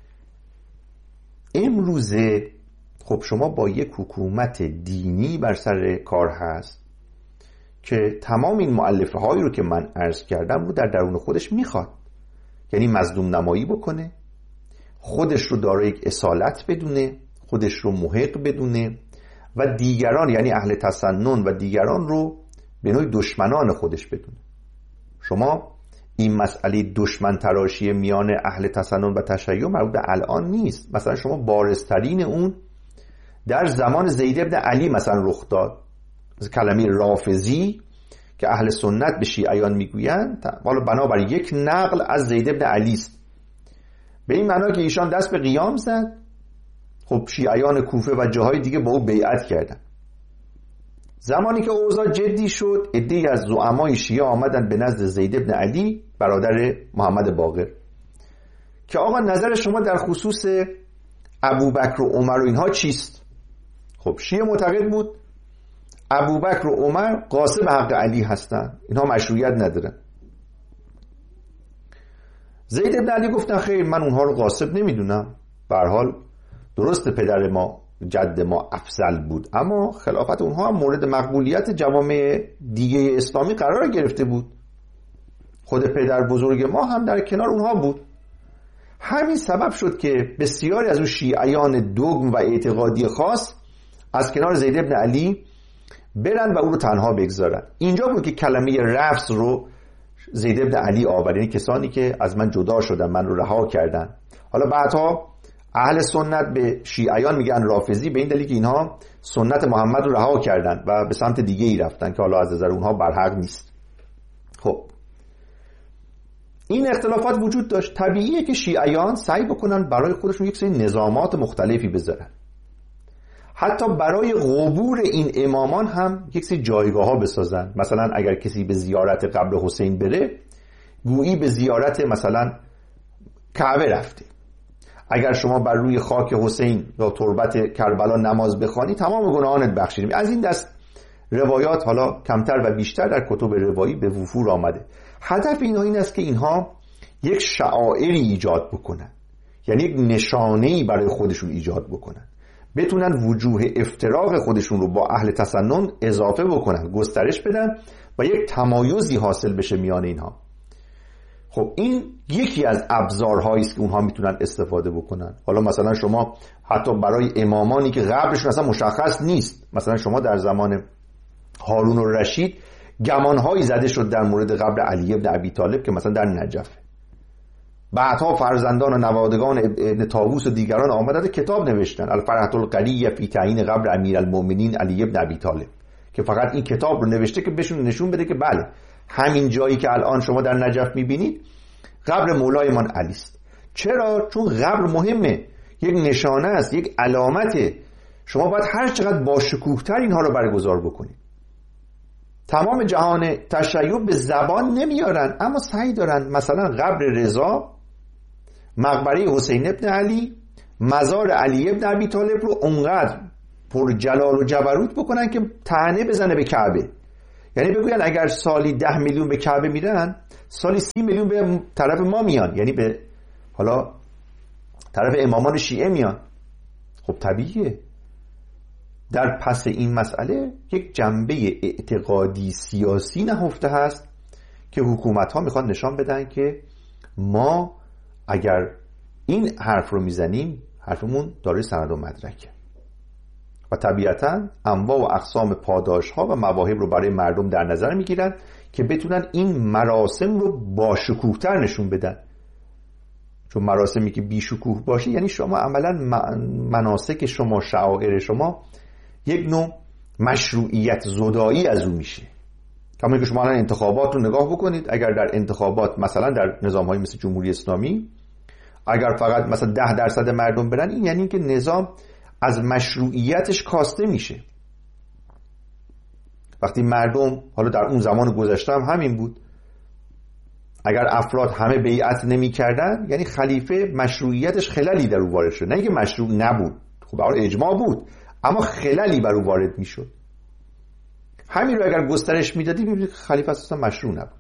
امروزه خب شما با یک حکومت دینی بر سر کار هست که تمام این مؤلفه هایی رو که من عرض کردم رو در درون خودش میخواد، یعنی مظلوم نمایی بکنه، خودش رو دارای یک اصالت بدونه، خودش رو محق بدونه و دیگران یعنی اهل تسنن و دیگران رو به نوعی دشمنان خودش بدونه. شما این مسئله دشمن تراشی میان اهل تسنن و تشیع مربوط به الان نیست. مثلا شما بارزترین اون در زمان زید ابن علی مثلا رخ داد، کلمه رافضی که اهل سنت به شیعیان میگویند حالا بنابر یک نقل از زید ابن علی است، به این معنا که ایشان دست به قیام زد. خب شیعیان کوفه و جاهای دیگه با او بیعت کردن. زمانی که اوضاع جدی شد عده‌ای از زعمای شیعه آمدن به نزد زید ابن علی برادر محمد باقر که آقا نظر شما در خصوص ابوبکر و عمر و اینها چیست؟ خب شیعه معتقد بود ابوبکر و عمر غاصب حق علی هستن، اینها مشروعیت ندارن. زید ابن علی گفتن خیر من اونها رو غاصب نمیدونم، به هر حال درست پدر ما جد ما افضل بود اما خلافت اونها هم مورد مقبولیت جوامع دیگه اسلامی قرار گرفته بود، خود پدر بزرگ ما هم در کنار اونها بود. همین سبب شد که بسیاری از اون شیعیان دوگم و اعتقادی خاص از کنار زید ابن علی برن و او رو تنها بگذارن. اینجا بود که کلمه رفض رو زید ابن علی آورد، یعنی کسانی که از من جدا شدن، من رو رها کردن. حالا بعدها اهل سنت به شیعیان میگن رافضی به این دلیل که اینها سنت محمد رو رها کردن و به سمت دیگه ای رفتن که حالا از نظر اونها برحق نیست. خب این اختلافات وجود داشت. طبیعیه که شیعیان سعی بکنن برای خودشون یک سری نظامات مختلفی بذارن، حتی برای قبور این امامان هم یک سری جایگاه ها بسازن. مثلا اگر کسی به زیارت قبر حسین بره گویی به زیارت مثلا کعبه رفته، اگر شما بر روی خاک حسین یا تربت کربلا نماز بخوانی تمام گناهانت بخشیده. از این دست روایات حالا کمتر و بیشتر در کتب روایی به وفور آمده. هدف اینها این است که اینها یک شعائری ایجاد بکنن، یعنی یک نشانه‌ای برای خودشون ایجاد بکنن، بتونن وجوه افتراق خودشون رو با اهل تسنن اضافه بکنن، گسترش بدن و یک تمایزی حاصل بشه میان اینها. خب این یکی از ابزارهایی است که اونها میتونن استفاده بکنن. حالا مثلا شما حتی برای امامانی که قبرشون اصلا مشخص نیست، مثلا شما در زمان هارون الرشید گمانهایی زده شد در مورد قبر علی ابن ابی طالب که مثلا در نجف. بعدها فرزندان و نوادگان ابن طاووس و دیگران آمدن کتاب نوشتن، الفرحة القلیة فی تعیین قبر امیرالمؤمنین علی ابن ابی طالب، که فقط این کتاب رو نوشته که بهشون نشون بده که بله همین جایی که الان شما در نجف میبینید قبر مولایمان علی است. چرا؟ چون قبر مهمه، یک نشانه است، یک علامته شما باید هر چقدر باشکوه‌تر اینها رو برگزار بکنید. تمام جهان تشیع به زبان نمیارن، اما سعی دارن مثلا قبر رضا، مقبره حسین ابن علی، مزار علی ابن ابی طالب رو اونقدر پر جلال و جبروت بکنن که طعنه بزنه به کعبه. یعنی بگوین اگر سالی 10 میلیون به کعبه میرن، سالی 30 میلیون به طرف ما میان، یعنی به حالا طرف امامان شیعه میان. خب طبیعیه. در پس این مسئله یک جنبه اعتقادی سیاسی نهفته هست که حکومت ها میخوان نشان بدن که ما اگر این حرف رو میزنیم حرفمون داره سند و مدرکه و طبیعتا انواع و اقسام پاداش ها و مواهب رو برای مردم در نظر میگیرن که بتونن این مراسم رو با شکوه‌تر نشون بدن. چون مراسمی که بی شکوه باشه یعنی شما عملا مناسک شما، شعائر شما یک نوع مشروعیت زدایی از اون میشه. کما که شما الان انتخابات رو نگاه بکنید، اگر در انتخابات مثلا در نظام‌های مثل جمهوری اسلامی اگر فقط مثلا 10% مردم برن، این یعنی که نظام از مشروعیتش کاسته میشه. وقتی مردم، حالا در اون زمان گذشته هم همین بود، اگر افراد همه بیعت نمی کردن یعنی خلیفه مشروعیتش خللی در او وارد شد. نه اینکه مشروع نبود، خب برای اجماع بود، اما خللی بر او وارد می شد. همین رو اگر گسترش می دادی ببینید خلیفه اصلا مشروع نبود،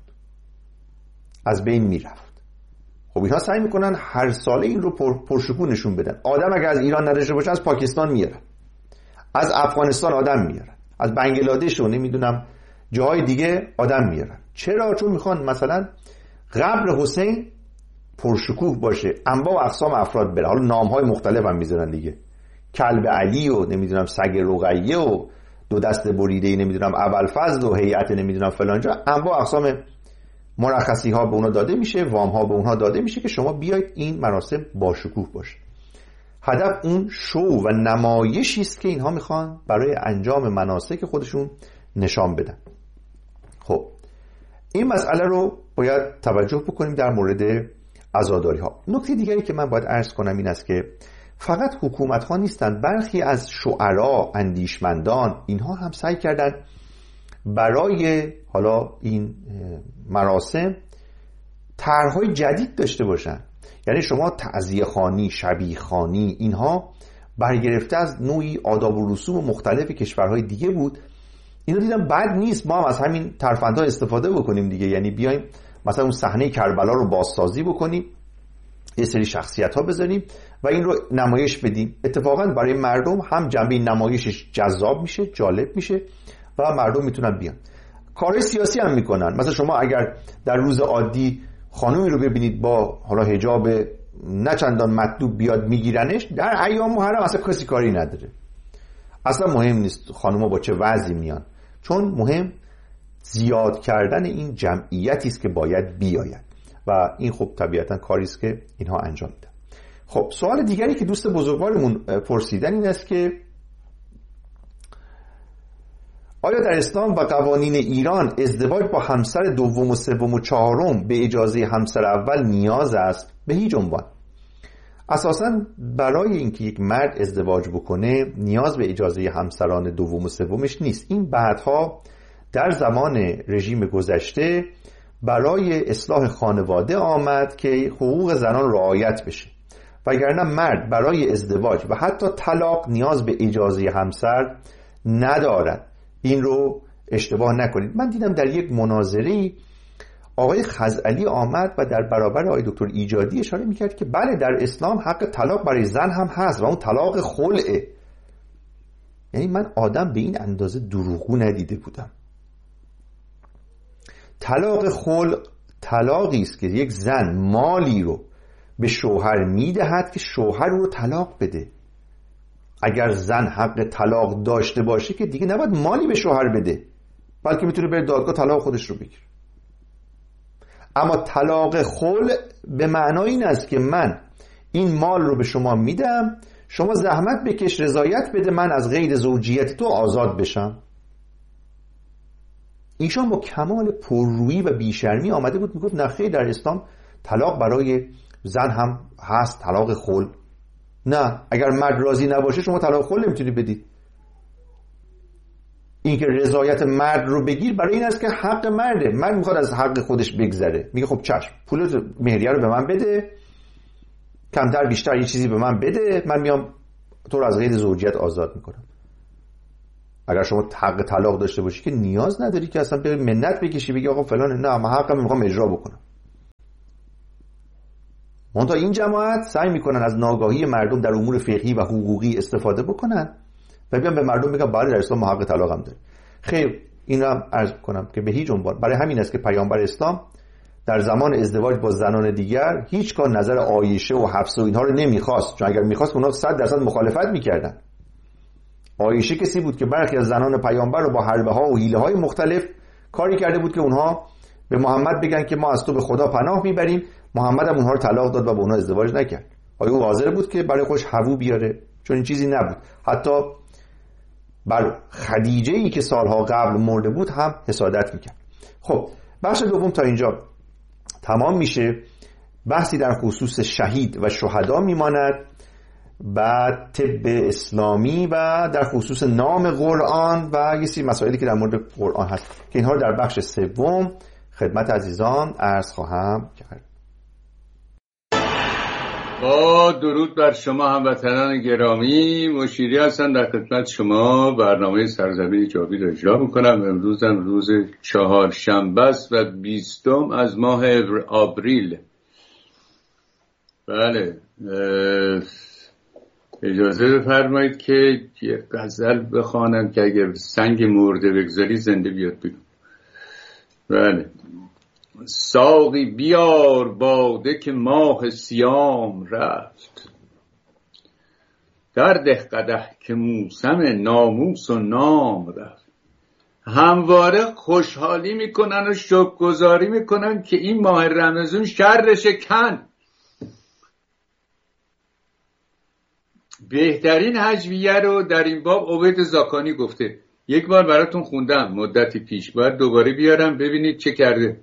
از بین می رفت. خب اینها سعی میکنن هر ساله این رو پرشکوه نشون بدن. آدم اگر از ایران نداشته باشه از پاکستان میارن، از افغانستان آدم میارن، از بنگلادش و نمیدونم جاهای دیگه آدم میارن. چرا؟ چون میخوان مثلا قبر حسین پرشکوه باشه، انواع و اقسام افراد بره. حالا نامهای مختلف هم میذارن دیگه، کلب علی و نمیدونم سگ رقیه و دو دست بریده نمیدونم ابوالفضل و هیئت نمیدونم فلانجا، انواع و اقسام مرخصی ها به اونا داده میشه، وام ها به اونها داده میشه که شما بیاید این مراسم با شکوه باشه. هدف اون شو و نمایشی است که اینها میخوان برای انجام مناسک خودشون نشان بدن. خب این مسئله رو باید توجه بکنیم در مورد عزاداری ها. نکته دیگری که من باید عرض کنم این است که فقط حکومت ها نیستند، برخی از شعرا، اندیشمندان، اینها هم سعی کردن برای حالا این مراسم طرح‌های جدید داشته باشن. یعنی شما تعزیه خوانی، شبیه خوانی، اینها برگرفته از نوعی آداب و رسوم مختلف کشورهای دیگه بود. اینو دیدم بد نیست ما هم از همین ترفندها استفاده بکنیم دیگه. یعنی بیایم مثلا اون صحنه کربلا رو بازسازی بکنیم، یه سری شخصیت ها بذاریم و این رو نمایش بدیم. اتفاقا برای مردم هم جنبه نمایشش جذاب میشه، جالب میشه و مردم میتونن بیان. کار سیاسی هم میکنن. مثلا شما اگر در روز عادی خانومی رو ببینید با حالا حجاب نه چندان مطلوب بیاد میگیرنش، در ایام محرم اصلا کسی کاری نداره، اصلا مهم نیست خانوما با چه وضعی میان، چون مهم زیاد کردن این جمعیتی است که باید بیاید و این خب طبیعتا کاری است که اینها انجام میدن. خب سوال دیگری که دوست بزرگوارمون پرسیدن این است که آیا در اسلام و قوانین ایران ازدواج با همسر دوم و سوم و چهارم به اجازه همسر اول نیاز است؟ به هیچ عنوان. اساساً برای اینکه یک مرد ازدواج بکنه نیاز به اجازه همسران دوم و سومش نیست. این بعدها در زمان رژیم گذشته برای اصلاح خانواده آمد که حقوق زنان رعایت بشه، وگرنه مرد برای ازدواج و حتی طلاق نیاز به اجازه همسر ندارد. این رو اشتباه نکنید. من دیدم در یک مناظره‌ای آقای خزعلی آمد و در برابر آقای دکتر ایجادی اشاره میکرد که بله در اسلام حق طلاق برای زن هم هست و اون طلاق خلعه. یعنی من آدم به این اندازه دروغگو ندیده بودم. طلاق خلع طلاقی است که یک زن مالی رو به شوهر میدهد که شوهر رو طلاق بده. اگر زن حق طلاق داشته باشه که دیگه نباید مالی به شوهر بده، بلکه میتونه بره دادگاه طلاق خودش رو بگیره. اما طلاق خلع به معنای این است که من این مال رو به شما میدم، شما زحمت بکش رضایت بده من از قید زوجیت تو آزاد بشم. ایشان با کمال پررویی و بیشرمی آمده بود میگفت نه خیر، در اسلام طلاق برای زن هم هست، طلاق خلع. نه، اگر مرد راضی نباشه شما طلاق خلع نمیتونی بدید. این که رضایت مرد رو بگیر برای این است که حق مرده. مرد میخواد از حق خودش بگذره، میگه خب چشم، پول مهریه رو به من بده، کمتر بیشتر یه چیزی به من بده، من میام تو رو از قید زوجیت آزاد میکنم. اگر شما حق طلاق داشته باشی که نیاز نداری که اصلا به منت بکشی بگی آقا فلان، نه من حقم میخوام اجرا بکنم. منتها این جماعت سعی میکنن از ناگاهی مردم در امور فقهی و حقوقی استفاده بکنن و بیان به مردم بگن بله در اسلام ما حق طلاق هم داریم. خیر، این رو هم عرض کنم که به هیچ عنوان، برای همین است که پیامبر اسلام در زمان ازدواج با زنان دیگر هیچگاه نظر عایشه و حفصه و اینها رو نمیخواست، چون اگر میخواست اونها 100% مخالفت میکردن. عایشه کسی بود که برخی از زنان پیامبر رو با حربه ها و حیله های مختلف کاری کرده بود که اونها به محمد بگن که ما از تو به خدا پناه میبریم. محمد هم اونها رو طلاق داد و با اونها ازدواج نکرد. آیا او حاضر بود که برای خودش هوو بیاره؟ چون این چیزی نبود. حتی بر خدیجه ای که سالها قبل مرده بود هم حسادت میکرد. خب بخش دوم تا اینجا تمام میشه. بحثی در خصوص شهید و شهدا میماند، بعد طب اسلامی و در خصوص نام قرآن و یه سری مسائلی که در مورد قرآن هست که اینها رو در بخش سوم خدمت عزیزان عرض خواهم کرد. با درود بر شما هموطنان گرامی، مشیری هستم در خدمت شما. برنامه سرزمین جاوید رو اجرا میکنم. امروزم روز چهارشنبه است و 20 از ماه آوریل. بله، اجازه بفرمایید که یه غزل بخوانم که اگر سنگ مرده بگذاری زنده بیاد بیرون. بله. ساقی بیار باده که ماه صیام رفت، در ده قدح که موسم ناموس و نام رفت. همواره خوشحالی میکنن و شکرگزاری میکنن که این ماه رمضان شرش کن. بهترین هجویه رو در این باب عبید زاکانی گفته. یک بار براتون خوندم مدتی پیش، باید دوباره بیارم ببینید چه کرده.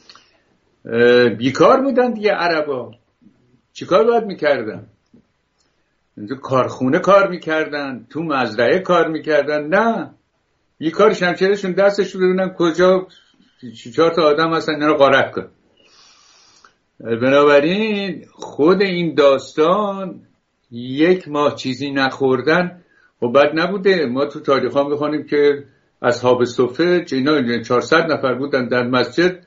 بیکار بودن دیگه عربا، چیکار باید میکردن؟ کارخونه کار میکردن، تو مزرعه کار میکردن؟ نه، بیکار شمشیرشون دستش رو ببینن کجا 4 تا آدم هستن اینا رو غارت کن. بنابراین خود این داستان یک ماه چیزی نخوردن و بد نبوده. ما تو تاریخ ها میخوانیم که اصحاب صفه اینا 400 نفر بودن در مسجد،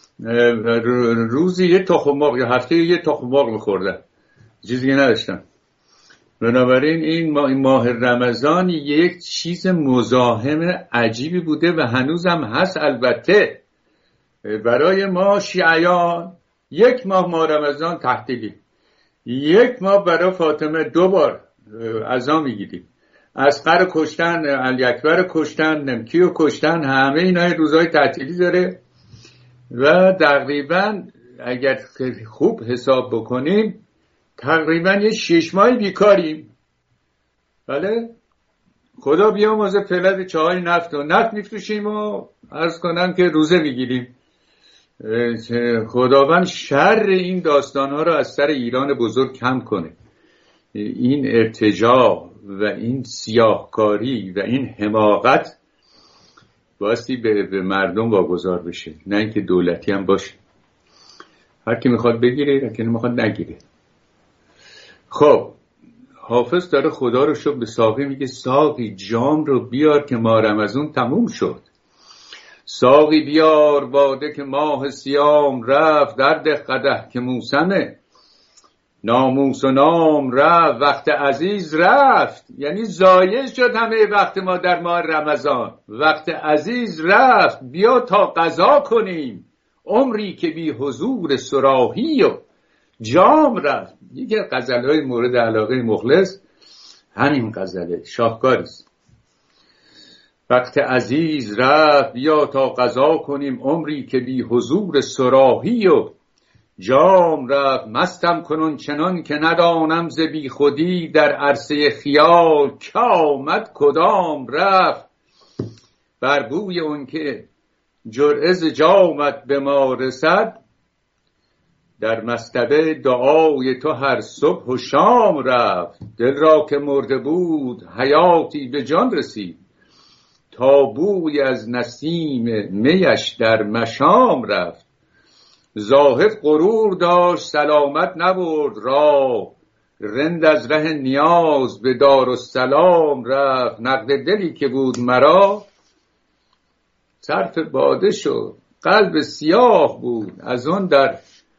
روزی یه تخم مرغ یا هفته یه تخم مرغ میخوردن، چیزی نداشتن. بنابراین این ماه رمضان یک چیز مزاحم عجیبی بوده و هنوزم هست. البته برای ما شیعیان 1 ماه رمضان تحتیلی، 1 ماه برای فاطمه 2 بار عزا میگیریم، اصغر کشتن، علی اکبر کشتن، نمکی رو کشتن، همه اینا روزهای تعطیلی داره و تقریبا اگر خوب حساب بکنیم تقریبا یه 6 ماه بیکاریم. بله، خدا بیامرزه فعلا چاهای نفت میفروشیم و عرض کنم که روزه میگیریم. خداوند شر این داستانها رو از سر ایران بزرگ کم کنه. این ارتجاع و این سیاهکاری و این حماقت بایستی به مردم واگذار بشه، نه اینکه دولتی هم باشه. هر کی میخواد بگیره، هر کی نمیخواد نگیره. خب حافظ داره خدا رو شب به ساقی میگه ساقی جام رو بیار که ماه رمضان تموم شد. ساقی بیار باده که ماه صیام رفت، در ده قدح که موسمه ناموس و نام رفت. وقت عزیز رفت، یعنی ضایع شد همه وقت ما در ماه رمضان. وقت عزیز رفت، بیا تا قضا کنیم، عمری که بی حضور صراحی و جام رفت. یکی از غزل‌های مورد علاقه مخلص همین غزله، شاهکاریست. وقت عزیز رفت، بیا تا قضا کنیم، عمری که بی حضور صراحی و جام رفت. مستم کنون چنان که ندانم ز بی خودی، در عرصه خیال که آمد کدام رفت. بر بوی اون که جرعه ز جامت به ما رسد، در مصطبه دعای تو هر صبح و شام رفت. دل را که مرده بود حیاتی به جان رسید. تا بوی از نسیم میش در مشام رفت. زاهد غرور داشت سلامت نبرد راه. رند از ره نیاز به دارالسلام رفت. نقد دلی که بود مرا صرف باده شد. قلب سیاه بود از آن در